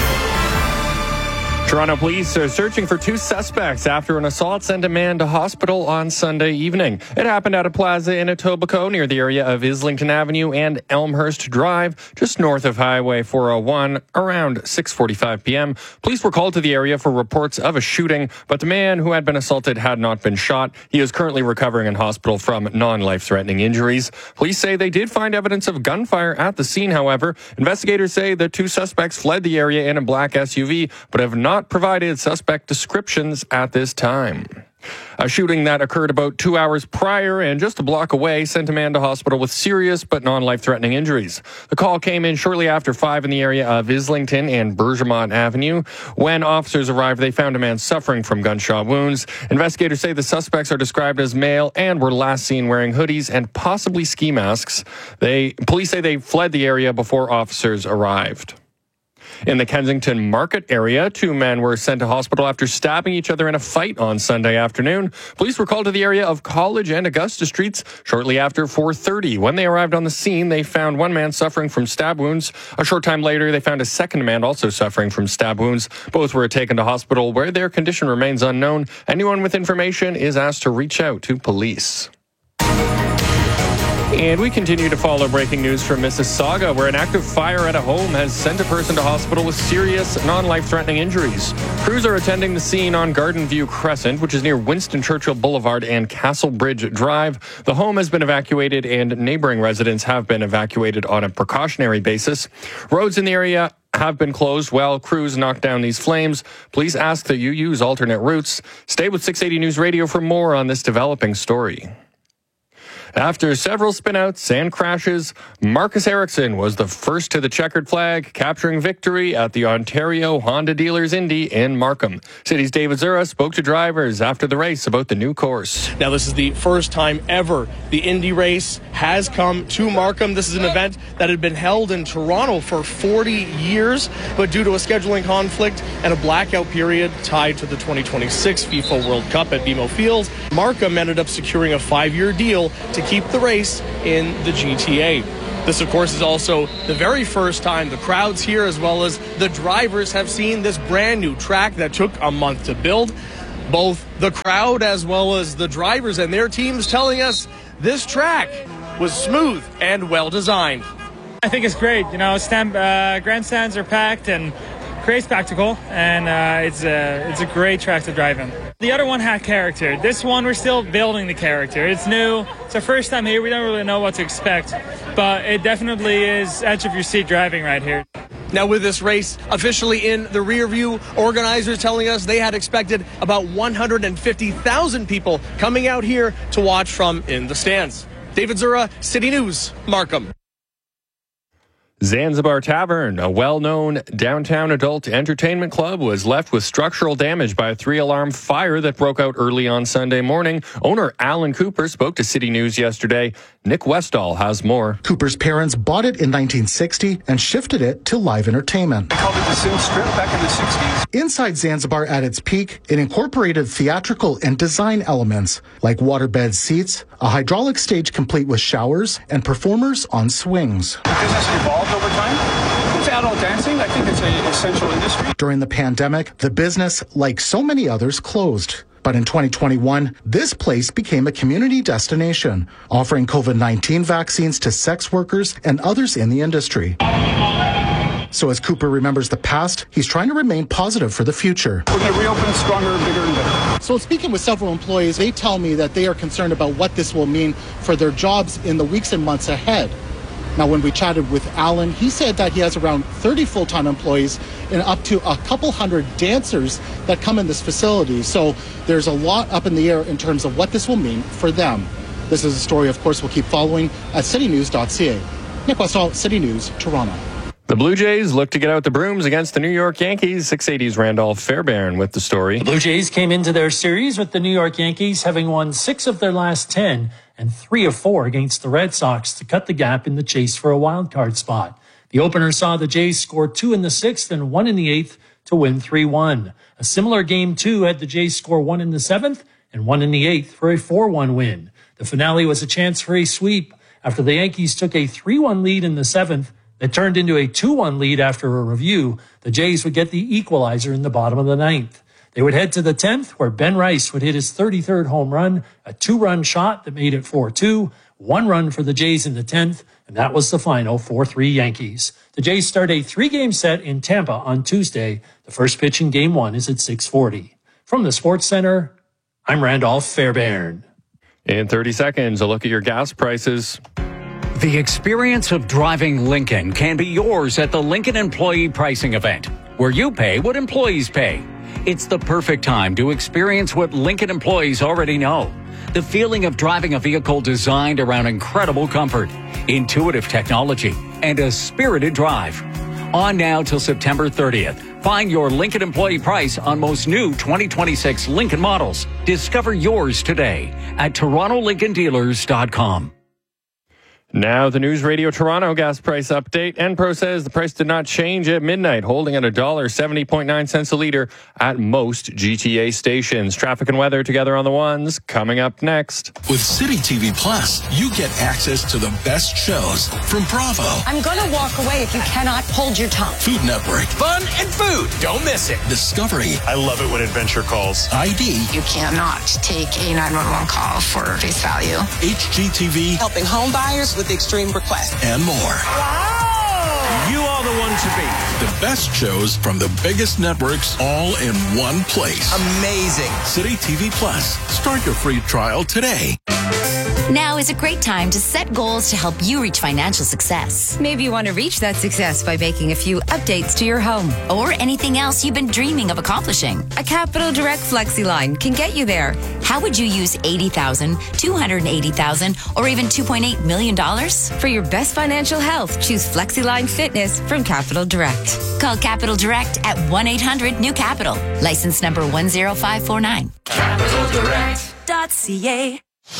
Speaker 28: Toronto police are searching for 2 suspects after an assault sent a man to hospital on Sunday evening. It happened at a plaza in Etobicoke near the area of Islington Avenue and Elmhurst Drive, just north of Highway 401, around 6:45 p.m. Police were called to the area for reports of a shooting, but the man who had been assaulted had not been shot. He is currently recovering in hospital from non-life-threatening injuries. Police say they did find evidence of gunfire at the scene, however. Investigators say the 2 suspects fled the area in a black SUV, but have not provided suspect descriptions at this time. A shooting that occurred about 2 hours prior and just a block away sent a man to hospital with serious but non-life-threatening injuries. The call came in shortly after 5 in the area of Islington and Bergemont Avenue. When officers arrived, they found a man suffering from gunshot wounds. Investigators say the suspects are described as male and were last seen wearing hoodies and possibly ski masks. Police say they fled the area before officers arrived. In the Kensington Market area, 2 men were sent to hospital after stabbing each other in a fight on Sunday afternoon. Police were called to the area of College and Augusta Streets shortly after 4:30. When they arrived on the scene, they found one man suffering from stab wounds. A short time later, they found a second man also suffering from stab wounds. Both were taken to hospital where their condition remains unknown. Anyone with information is asked to reach out to police. And we continue to follow breaking news from Mississauga, where an active fire at a home has sent a person to hospital with serious non-life-threatening injuries. Crews are attending the scene on Garden View Crescent, which is near Winston Churchill Boulevard and Castle Bridge Drive. The home has been evacuated and neighboring residents have been evacuated on a precautionary basis. Roads in the area have been closed while crews knock down these flames. Police ask that you use alternate routes. Stay with 680 News Radio for more on this developing story. After several spinouts and crashes, Marcus Ericsson was the first to the checkered flag, capturing victory at the Ontario Honda Dealers Indy in Markham. City's David Zura spoke to drivers after the race about the new course.
Speaker 15: Now, this is the first time ever the Indy race has come to Markham. This is an event that had been held in Toronto for 40 years, but due to a scheduling conflict and a blackout period tied to the 2026 FIFA World Cup at BMO Field, Markham ended up securing a 5-year deal to keep the race in the GTA. This, of course, is also the very first time the crowds here, as well as the drivers, have seen this brand new track that took a month to build. Both the crowd as well as the drivers and their teams telling us this track was smooth and well designed.
Speaker 16: I think it's great. You know, grandstands are packed and great spectacle, and it's a great track to drive in. The other one had character. This one, we're still building the character. It's new. It's our first time here. We don't really know what to expect, but it definitely is edge of your seat driving right here.
Speaker 15: Now, with this race officially in the rear view, organizers telling us they had expected about 150,000 people coming out here to watch from in the stands. David Zura, City News, Markham.
Speaker 28: Zanzibar Tavern, a well-known downtown adult entertainment club, was left with structural damage by a 3-alarm fire that broke out early on Sunday morning. Owner Alan Cooper spoke to City News yesterday. Nick Westall has more.
Speaker 17: Cooper's parents bought it in 1960 and shifted it to live entertainment.
Speaker 18: They called it the Sim Strip back in the 60s.
Speaker 17: Inside Zanzibar at its peak, it incorporated theatrical and design elements like waterbed seats, a hydraulic stage complete with showers, and performers on swings.
Speaker 18: The business evolved over time. It's adult dancing. I think it's an essential industry.
Speaker 17: During the pandemic, the business, like so many others, closed. But in 2021, this place became a community destination, offering COVID-19 vaccines to sex workers and others in the industry. So as Cooper remembers the past, he's trying to remain positive for the future.
Speaker 18: We're going to reopen stronger, bigger, and better.
Speaker 17: So speaking with several employees, they tell me that they are concerned about what this will mean for their jobs in the weeks and months ahead. Now, when we chatted with Alan, he said that he has around 30 full-time employees and up to a couple hundred dancers that come in this facility. So there's a lot up in the air in terms of what this will mean for them. This is a story, of course, we'll keep following at citynews.ca. Nick Westall, City News, Toronto.
Speaker 28: The Blue Jays look to get out the brooms against the New York Yankees. 680's Randolph Fairbairn with the story.
Speaker 19: The Blue Jays came into their series with the New York Yankees having won 6 of their last 10 and 3 of 4 against the Red Sox to cut the gap in the chase for a wild card spot. The opener saw the Jays score 2 in the 6th and 1 in the 8th to win 3-1. A similar game 2 had the Jays score 1 in the 7th and 1 in the 8th for a 4-1 win. The finale was a chance for a sweep after the Yankees took a 3-1 lead in the 7th. That turned into a 2-1 lead after a review. The Jays would get the equalizer in the bottom of the 9th. They would head to the 10th, where Ben Rice would hit his 33rd home run, a 2-run shot that made it 4-2, 1 run for the Jays in the 10th, and that was the final 4-3 Yankees. The Jays start a 3-game set in Tampa on Tuesday. The first pitch in Game 1 is at 6:40. From the Sports Center, I'm Randolph Fairbairn.
Speaker 28: In 30 seconds, a look at your gas prices.
Speaker 20: The experience of driving Lincoln can be yours at the Lincoln Employee Pricing Event, where you pay what employees pay. It's the perfect time to experience what Lincoln employees already know. The feeling of driving a vehicle designed around incredible comfort, intuitive technology, and a spirited drive. On now till September 30th. Find your Lincoln employee price on most new 2026 Lincoln models. Discover yours today at TorontoLincolnDealers.com.
Speaker 28: Now the News Radio Toronto gas price update. Enpro says the price did not change at midnight, holding at $1.70.9 a liter at most GTA stations. Traffic and weather together on the ones coming up next.
Speaker 11: With City TV Plus, you get access to the best shows from Bravo,
Speaker 22: I'm going to walk away if you cannot hold your tongue.
Speaker 11: Food Network,
Speaker 22: Fun and food. Don't miss it.
Speaker 11: Discovery.
Speaker 7: I love it when Adventure calls.
Speaker 11: ID.
Speaker 23: You cannot take a 911 call for face value.
Speaker 11: HGTV.
Speaker 22: Helping home buyers with extreme requests.
Speaker 11: And more.
Speaker 22: Wow!
Speaker 11: You are the one to beat. The best shows from the biggest networks all in one place.
Speaker 22: Amazing.
Speaker 11: City TV Plus. Start your free trial today.
Speaker 3: Now is a great time to set goals to help you reach financial success.
Speaker 5: Maybe you want to reach that success by making a few updates to your home.
Speaker 3: Or anything else you've been dreaming of accomplishing.
Speaker 5: A Capital Direct FlexiLine can get you there.
Speaker 3: How would you use $80,000, $280,000, or even $2.8 million?
Speaker 5: For your best financial health, choose FlexiLine Fitness from Capital Direct.
Speaker 3: Call Capital Direct at 1-800-NEW-CAPITAL. License number 10549.
Speaker 5: CapitalDirect.ca.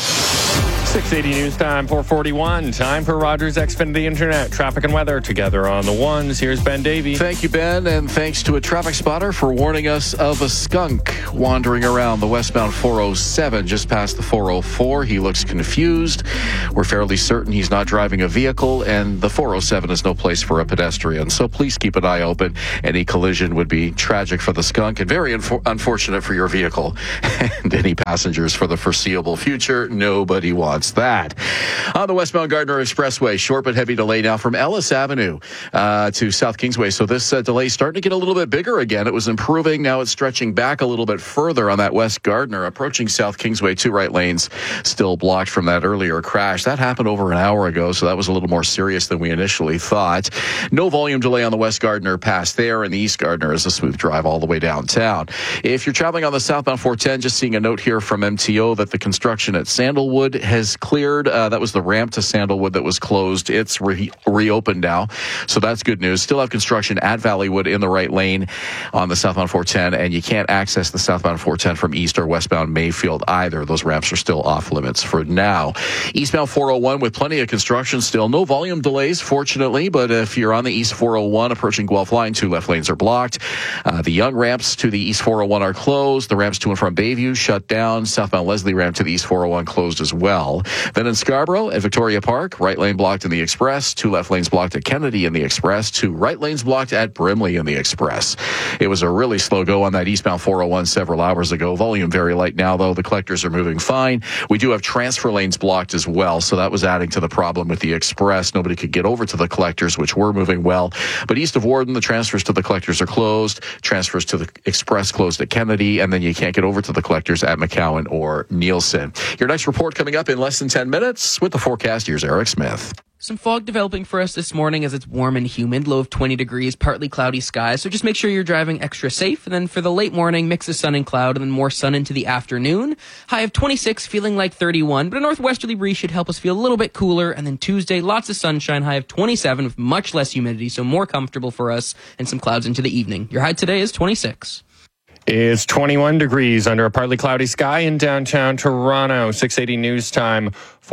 Speaker 28: 680 news time, 441. Time for Rogers Xfinity Internet. Traffic and weather together on the ones. Here's Ben Davey.
Speaker 1: Thank you, Ben, and thanks to a traffic spotter for warning us of a skunk wandering around the westbound 407 just past the 404. He looks confused. We're fairly certain he's not driving a vehicle, and the 407 is no place for a pedestrian. So please keep an eye open. Any collision would be tragic for the skunk and very unfortunate for your vehicle and any passengers for the foreseeable future. Nobody wants that. On the westbound Gardner Expressway, short but heavy delay now from Ellis Avenue to South Kingsway. So this delay is starting to get a little bit bigger again. It was improving. Now it's stretching back a little bit further on that West Gardner, approaching South Kingsway. 2 right lanes still blocked from that earlier crash. That happened over an hour ago, so that was a little more serious than we initially thought. No volume delay on the West Gardner past there, and the East Gardner is a smooth drive all the way downtown. If you're traveling on the southbound 410, just seeing a note here from MTO that the construction at Sandalwood has cleared. That was the ramp to Sandalwood that was closed. It's reopened now, so that's good news. Still have construction at Valleywood in the right lane on the southbound 410, and you can't access the southbound 410 from east or westbound Mayfield either. Those ramps are still off limits for now. Eastbound 401 with plenty of construction still. No volume delays, fortunately, but if you're on the East 401 approaching Guelph Line, 2 left lanes are blocked. The Young ramps to the East 401 are closed. The ramps to and from Bayview shut down. Southbound Leslie ramp to the East 401 closed as well. Then in Scarborough at Victoria Park, right lane blocked in the Express, 2 left lanes blocked at Kennedy in the Express, 2 right lanes blocked at Brimley in the Express. It was a really slow go on that eastbound 401 several hours ago. Volume very light now, though. The collectors are moving fine. We do have transfer lanes blocked as well, so that was adding to the problem with the Express. Nobody could get over to the collectors, which were moving well. But east of Warden, the transfers to the collectors are closed. Transfers to the Express closed at Kennedy, and then you can't get over to the collectors at McCowan or Nielsen. Your next report coming up in less than 10 minutes with the forecast. Here's Eric Smith.
Speaker 2: Some fog developing for us this morning as it's warm and humid, low of 20 degrees, partly cloudy skies. So just make sure you're driving extra safe. And then for the late morning, mix of sun and cloud, and then more sun into the afternoon. High of 26, feeling like 31, but a northwesterly breeze should help us feel a little bit cooler. And then Tuesday, lots of sunshine, high of 27 with much less humidity, so more comfortable for us, and some clouds into the evening. Your high today is 26.
Speaker 28: It's 21 degrees under a partly cloudy sky in downtown Toronto. 680 news time,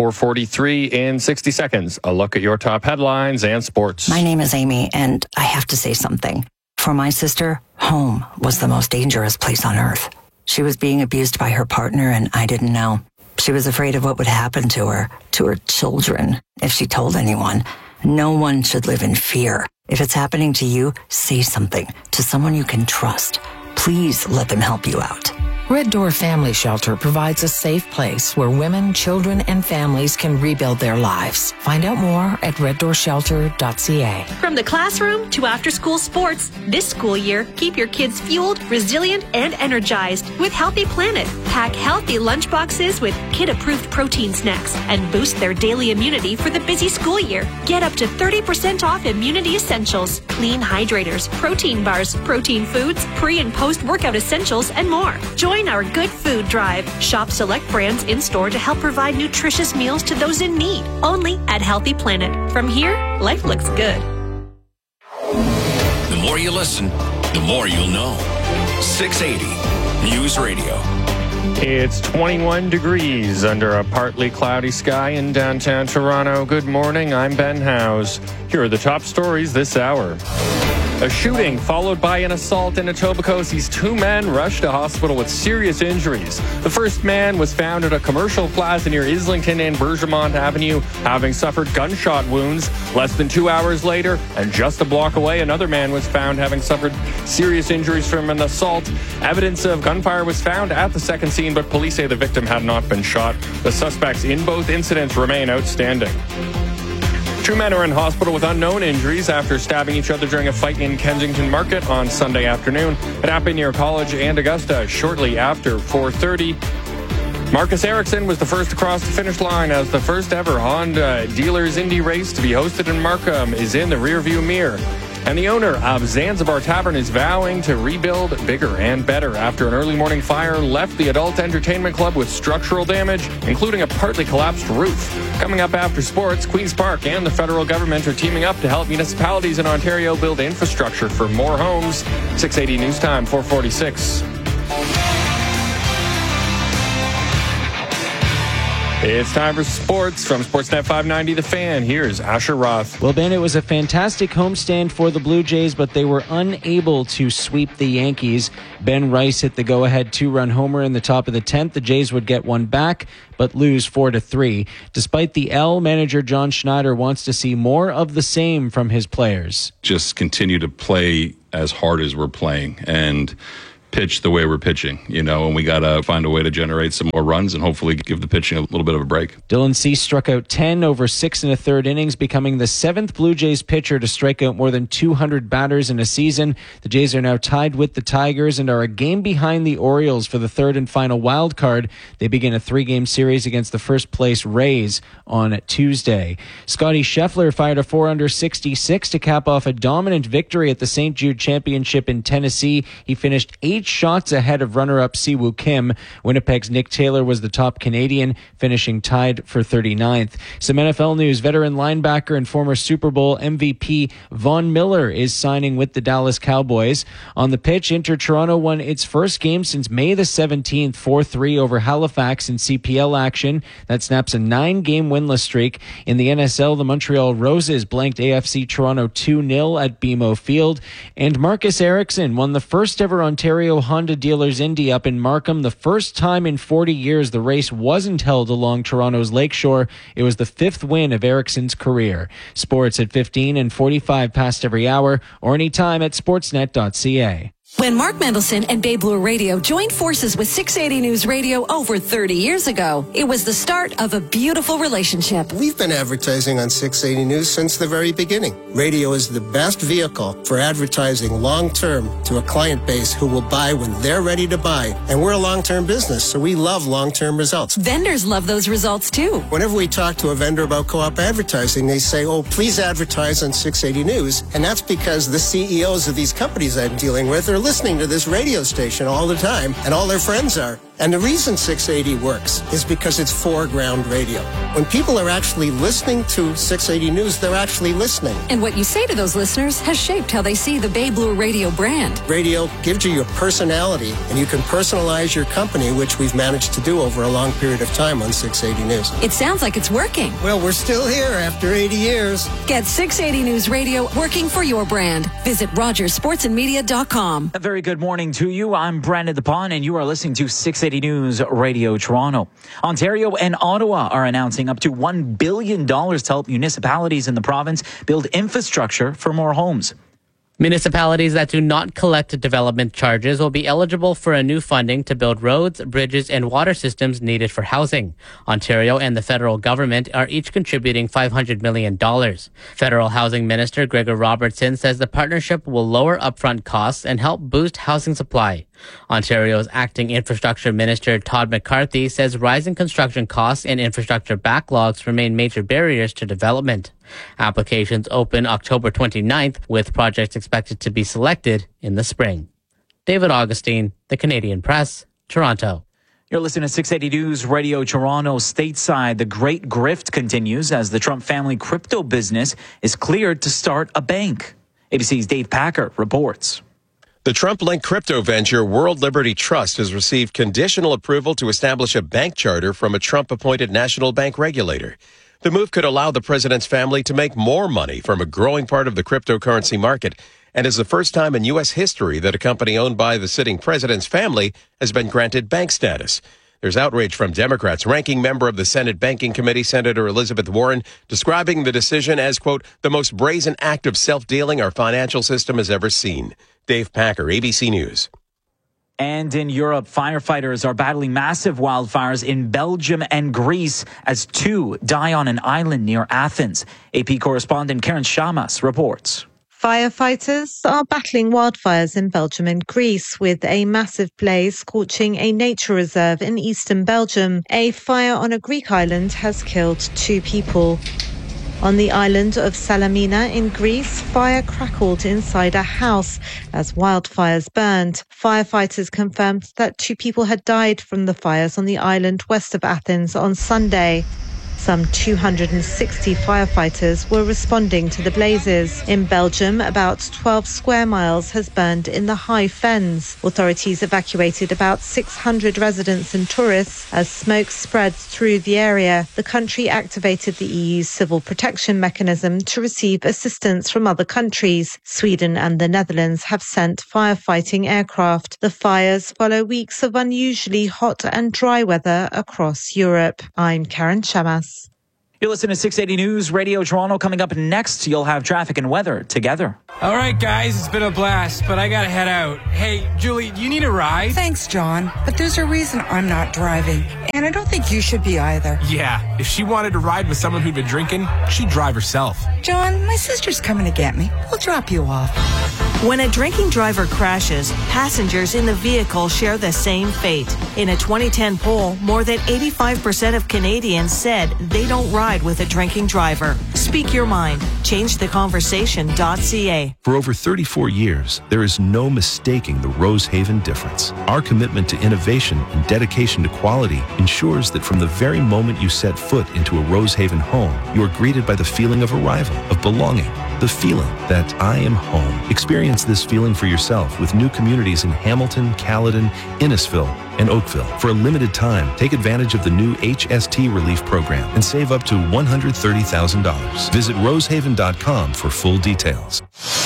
Speaker 28: 4:43 in 60 seconds. A look at your top headlines and sports.
Speaker 6: My name is Amy, and I have to say something. For my sister, home was the most dangerous place on earth. She was being abused by her partner, and I didn't know. She was afraid of what would happen to her children, if she told anyone. No one should live in fear. If it's happening to you, say something to someone you can trust. Please let them help you out.
Speaker 8: Red Door Family Shelter provides a safe place where women, children, and families can rebuild their lives. Find out more at reddoorshelter.ca.
Speaker 10: From the classroom to after-school sports, this school year, keep your kids fueled, resilient, and energized with Healthy Planet. Pack healthy lunchboxes with kid-approved protein snacks and boost their daily immunity for the busy school year. Get up to 30% off immunity essentials, clean hydrators, protein bars, protein foods, pre- and post-workout essentials, and more. Join our Good Food Drive. Shop select brands in-store to help provide nutritious meals to those in need. Only at Healthy Planet. From here, life looks good.
Speaker 9: The more you listen, the more you'll know. 680 News Radio.
Speaker 28: It's 21 degrees under a partly cloudy sky in downtown Toronto. Good morning, I'm Ben Howes. Here are the top stories this hour. A shooting followed by an assault in Etobicoke sees 2 men rushed to hospital with serious injuries. The first man was found at a commercial plaza near Islington and Bergemont Avenue, having suffered gunshot wounds. Less than 2 hours later, and just a block away, another man was found having suffered serious injuries from an assault. Evidence of gunfire was found at the second scene, but police say the victim had not been shot. The suspects in both incidents remain outstanding. 2 men are in hospital with unknown injuries after stabbing each other during a fight in Kensington Market on Sunday afternoon. It happened near College and Augusta shortly after 4:30. Marcus Ericsson was the first to cross the finish line as the first ever Honda Dealers Indy race to be hosted in Markham is in the rearview mirror. And the owner of Zanzibar Tavern is vowing to rebuild bigger and better after an early morning fire left the adult entertainment club with structural damage, including a partly collapsed roof. Coming up after sports, Queen's Park and the federal government are teaming up to help municipalities in Ontario build infrastructure for more homes. 680 News Time, 446. It's time for sports from Sportsnet 590 The Fan. Here's Asher Roth.
Speaker 4: Well, Ben, it was a fantastic homestand for the Blue Jays, but they were unable to sweep the Yankees. Ben Rice hit the go-ahead 2-run homer in the top of the 10th. The Jays would get one back, but lose 4-3. Despite the L, manager John Schneider wants to see more of the same from his players.
Speaker 12: Just continue to play as hard as we're playing and pitch the way we're pitching, and we got to find a way to generate some more runs and hopefully give the pitching a little bit of a break.
Speaker 4: Dylan Cease struck out 10 over 6 1/3 innings, becoming the 7th Blue Jays pitcher to strike out more than 200 batters in a season. The Jays are now tied with the Tigers and are a game behind the Orioles for the third and final wild card. They begin a 3-game series against the first-place Rays on Tuesday. Scotty Scheffler fired a 4-under-66 to cap off a dominant victory at the St. Jude Championship in Tennessee. He finished 8 shots ahead of runner-up Siwoo Kim. Winnipeg's Nick Taylor was the top Canadian, finishing tied for 39th. Some NFL news: veteran linebacker and former Super Bowl MVP Von Miller is signing with the Dallas Cowboys. On the pitch, Inter Toronto won its first game since May the 17th, 4-3 over Halifax in CPL action. That snaps a 9-game winless streak. In the NSL, the Montreal Roses blanked AFC Toronto 2-0 at BMO Field. And Marcus Ericsson won the first ever Ontario Honda Dealers Indy up in Markham. The first time in 40 years the race wasn't held along Toronto's lakeshore. It was the 5th win of Ericsson's career. Sports at 15 and 45 past every hour or anytime at sportsnet.ca.
Speaker 5: When Mark Mendelson and Bay Blue Radio joined forces with 680 News Radio over 30 years ago, it was the start of a beautiful relationship.
Speaker 13: We've been advertising on 680 News since the very beginning. Radio is the best vehicle for advertising long-term to a client base who will buy when they're ready to buy. And we're a long-term business, so we love long-term results.
Speaker 5: Vendors love those results too.
Speaker 13: Whenever we talk to a vendor about co-op advertising, they say, oh, please advertise on 680 News. And that's because the CEOs of these companies I'm dealing with are listening to this radio station all the time, and all their friends are. And the reason 680 works is because it's foreground radio. When people are actually listening to 680 News, they're actually listening.
Speaker 5: And what you say to those listeners has shaped how they see the Bay Blue Radio brand.
Speaker 13: Radio gives you your personality, and you can personalize your company, which we've managed to do over a long period of time on 680 News.
Speaker 5: It sounds like it's working.
Speaker 13: Well, we're still here after 80 years.
Speaker 5: Get 680 News Radio working for your brand. Visit RogersSportsandMedia.com.
Speaker 14: A very good morning to you. I'm Brandon DePon, and you are listening to 680 News Radio Toronto. Ontario and Ottawa are announcing up to $1 billion to help municipalities in the province build infrastructure for more homes.
Speaker 21: Municipalities that do not collect development charges will be eligible for a new funding to build roads, bridges, and water systems needed for housing. Ontario and the federal government are each contributing $500 million. Federal Housing Minister Gregor Robertson says the partnership will lower upfront costs and help boost housing supply. Ontario's acting infrastructure minister Todd McCarthy says rising construction costs and infrastructure backlogs remain major barriers to development. Applications open October 29th, with projects expected to be selected in the spring. David Augustine, The Canadian Press, Toronto.
Speaker 14: You're listening to 680 News Radio Toronto. Stateside, the great grift continues as the Trump family crypto business is cleared to start a bank. ABC's Dave Packer reports.
Speaker 24: The Trump-linked crypto venture World Liberty Trust has received conditional approval to establish a bank charter from a Trump-appointed national bank regulator. The move could allow the president's family to make more money from a growing part of the cryptocurrency market, and is the first time in U.S. history that a company owned by the sitting president's family has been granted bank status. There's outrage from Democrats. Ranking member of the Senate Banking Committee, Senator Elizabeth Warren, describing the decision as, quote, the most brazen act of self-dealing our financial system has ever seen. Dave Packer, ABC News.
Speaker 14: And in Europe, firefighters are battling massive wildfires in Belgium and Greece as 2 die on an island near Athens. AP correspondent Karen Shamas reports.
Speaker 15: Firefighters are battling wildfires in Belgium and Greece, with a massive blaze scorching a nature reserve in eastern Belgium. A fire on a Greek island has killed 2 people. On the island of Salamina in Greece, fire crackled inside a house as wildfires burned. Firefighters confirmed that 2 people had died from the fires on the island west of Athens on Sunday. Some 260 firefighters were responding to the blazes. In Belgium, about 12 square miles has burned in the high fens. Authorities evacuated about 600 residents and tourists as smoke spread through the area. The country activated the EU's civil protection mechanism to receive assistance from other countries. Sweden and the Netherlands have sent firefighting aircraft. The fires follow weeks of unusually hot and dry weather across Europe. I'm Karen Chamas.
Speaker 14: You're listening to 680 News Radio Toronto. Coming up next, you'll have traffic and weather together.
Speaker 16: All right, guys, it's been a blast, but I gotta head out. Hey, Julie, do you need a ride?
Speaker 17: Thanks, John, but there's a reason I'm not driving, and I don't think you should be either.
Speaker 16: Yeah, if she wanted to ride with someone who'd been drinking, she'd drive herself.
Speaker 17: John, my sister's coming to get me. We'll drop you off.
Speaker 18: When a drinking driver crashes, passengers in the vehicle share the same fate. In a 2010 poll, more than 85% of Canadians said they don't ride with a drinking driver. Speak your mind. ChangeTheConversation.ca.
Speaker 19: For over 34 years, there is no mistaking the Rosehaven difference. Our commitment to innovation and dedication to quality ensures that from the very moment you set foot into a Rosehaven home, you are greeted by the feeling of arrival, of belonging, the feeling that I am home. Experience this feeling for yourself with new communities in Hamilton, Caledon, Innisfil, and Oakville. For a limited time, take advantage of the new HST Relief Program and save up to $130,000. Visit rosehaven.com for full details.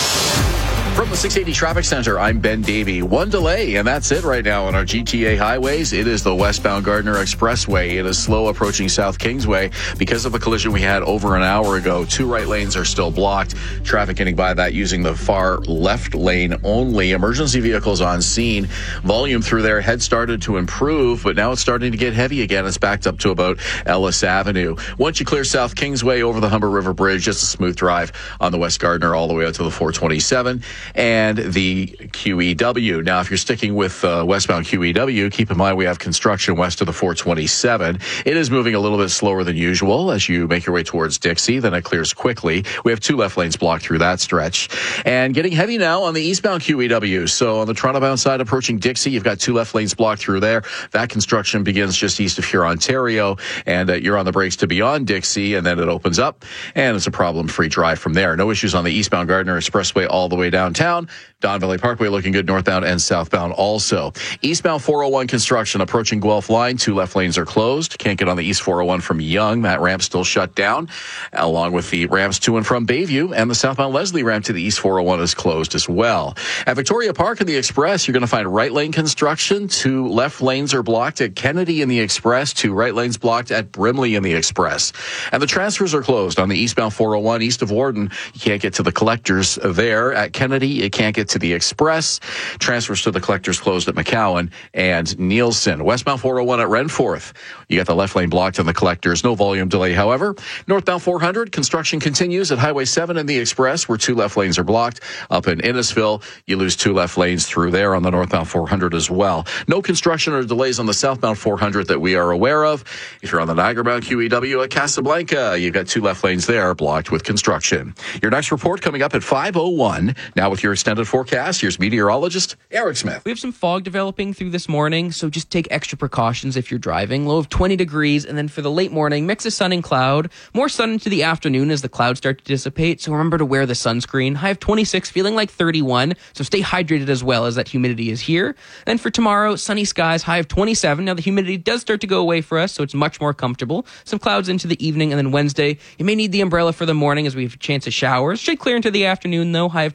Speaker 1: From the 680 Traffic Center, I'm Ben Davey. One delay, and that's it right now on our GTA highways. It is the westbound Gardner Expressway. It is slow approaching South Kingsway because of a collision we had over an hour ago. 2 right lanes are still blocked. Traffic getting by that using the far left lane only. Emergency vehicles on scene. Volume through there had started to improve, but now it's starting to get heavy again. It's backed up to about Ellis Avenue. Once you clear South Kingsway over the Humber River Bridge, just a smooth drive on the West Gardner all the way out to the 427. And the QEW. Now, if you're sticking with westbound QEW, keep in mind we have construction west of the 427. It is moving a little bit slower than usual as you make your way towards Dixie. Then it clears quickly. We have 2 left lanes blocked through that stretch. And getting heavy now on the eastbound QEW. So on the Toronto-bound side approaching Dixie, you've got 2 left lanes blocked through there. That construction begins just east of Huron, Ontario. And you're on the brakes to beyond Dixie, and then it opens up. And it's a problem-free drive from there. No issues on the eastbound Gardner Expressway all the way downtown. Don Valley Parkway looking good northbound and southbound also. Eastbound 401 construction approaching Guelph Line. 2 left lanes are closed. Can't get on the East 401 from Yonge. That ramp still shut down, along with the ramps to and from Bayview. And the southbound Leslie ramp to the East 401 is closed as well. At Victoria Park in the Express, you're going to find right lane construction. 2 left lanes are blocked at Kennedy in the Express. 2 right lanes blocked at Brimley in the Express. And the transfers are closed on the eastbound 401 east of Warden. You can't get to the collectors there. At Kennedy, you can't get to the Express. Transfers to the collectors closed at McCowan and Nielsen. Westbound 401 at Renforth. You got the left lane blocked on the collectors. No volume delay, however. Northbound 400, construction continues at Highway 7 in the Express, where 2 left lanes are blocked. Up in Innisfil, you lose 2 left lanes through there on the northbound 400 as well. No construction or delays on the southbound 400 that we are aware of. If you're on the Niagara-bound QEW at Casablanca, you've got 2 left lanes there blocked with construction. Your next report coming up at 5:01. Now with your extended forecast, here's meteorologist Eric Smith.
Speaker 2: We have some fog developing through this morning, so just take extra precautions if you're driving. Low of 20 degrees, and then for the late morning, mix of sun and cloud. More sun into the afternoon as the clouds start to dissipate, so remember to wear the sunscreen. High of 26, feeling like 31, so stay hydrated as well as that humidity is here. And for tomorrow, sunny skies, high of 27. Now the humidity does start to go away for us, so it's much more comfortable. Some clouds into the evening, and then Wednesday, you may need the umbrella for the morning as we have a chance of showers. Should clear into the afternoon, though, high of 25.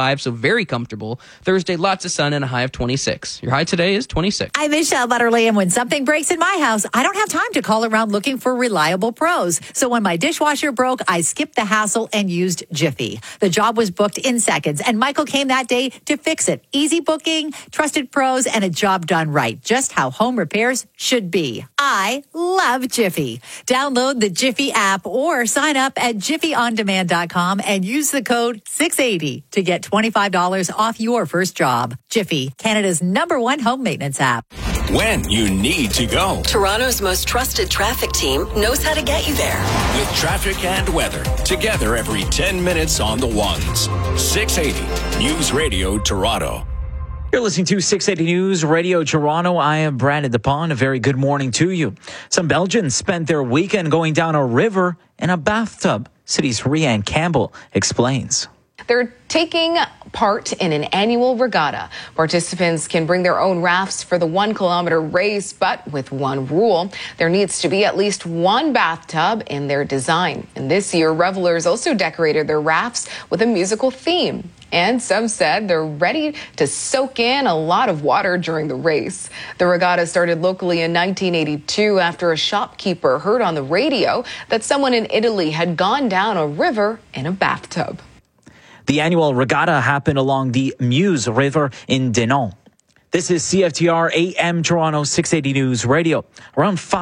Speaker 2: 25, so very comfortable. Thursday, lots of sun and a high of 26. Your high today is 26.
Speaker 7: I'm Michelle Butterly, and when something breaks in my house, I don't have time to call around looking for reliable pros. So when my dishwasher broke, I skipped the hassle and used Jiffy. The job was booked in seconds, and Michael came that day to fix it. Easy booking, trusted pros, and a job done right. Just how home repairs should be. I love Jiffy. Download the Jiffy app or sign up at jiffyondemand.com and use the code 680 to get $25 off your first job. Jiffy, Canada's #1 home maintenance app.
Speaker 9: When you need to go.
Speaker 11: Toronto's most trusted traffic team knows how to get you there.
Speaker 9: With traffic and weather, together every 10 minutes on the ones. 680 News Radio Toronto.
Speaker 14: You're listening to 680 News Radio Toronto. I am Brandon DePon. A very good morning to you. Some Belgians spent their weekend going down a river in a bathtub. City's Rianne Campbell explains.
Speaker 20: They're taking part in an annual regatta. Participants can bring their own rafts for the 1 kilometer race, but with one rule. There needs to be at least one bathtub in their design. And this year, revelers also decorated their rafts with a musical theme. And some said they're ready to soak in a lot of water during the race. The regatta started locally in 1982 after a shopkeeper heard on the radio that someone in Italy had gone down a river in a bathtub.
Speaker 14: The annual regatta happened along the Meuse River in Denon. This is CFTR AM Toronto 680 News Radio. Around 5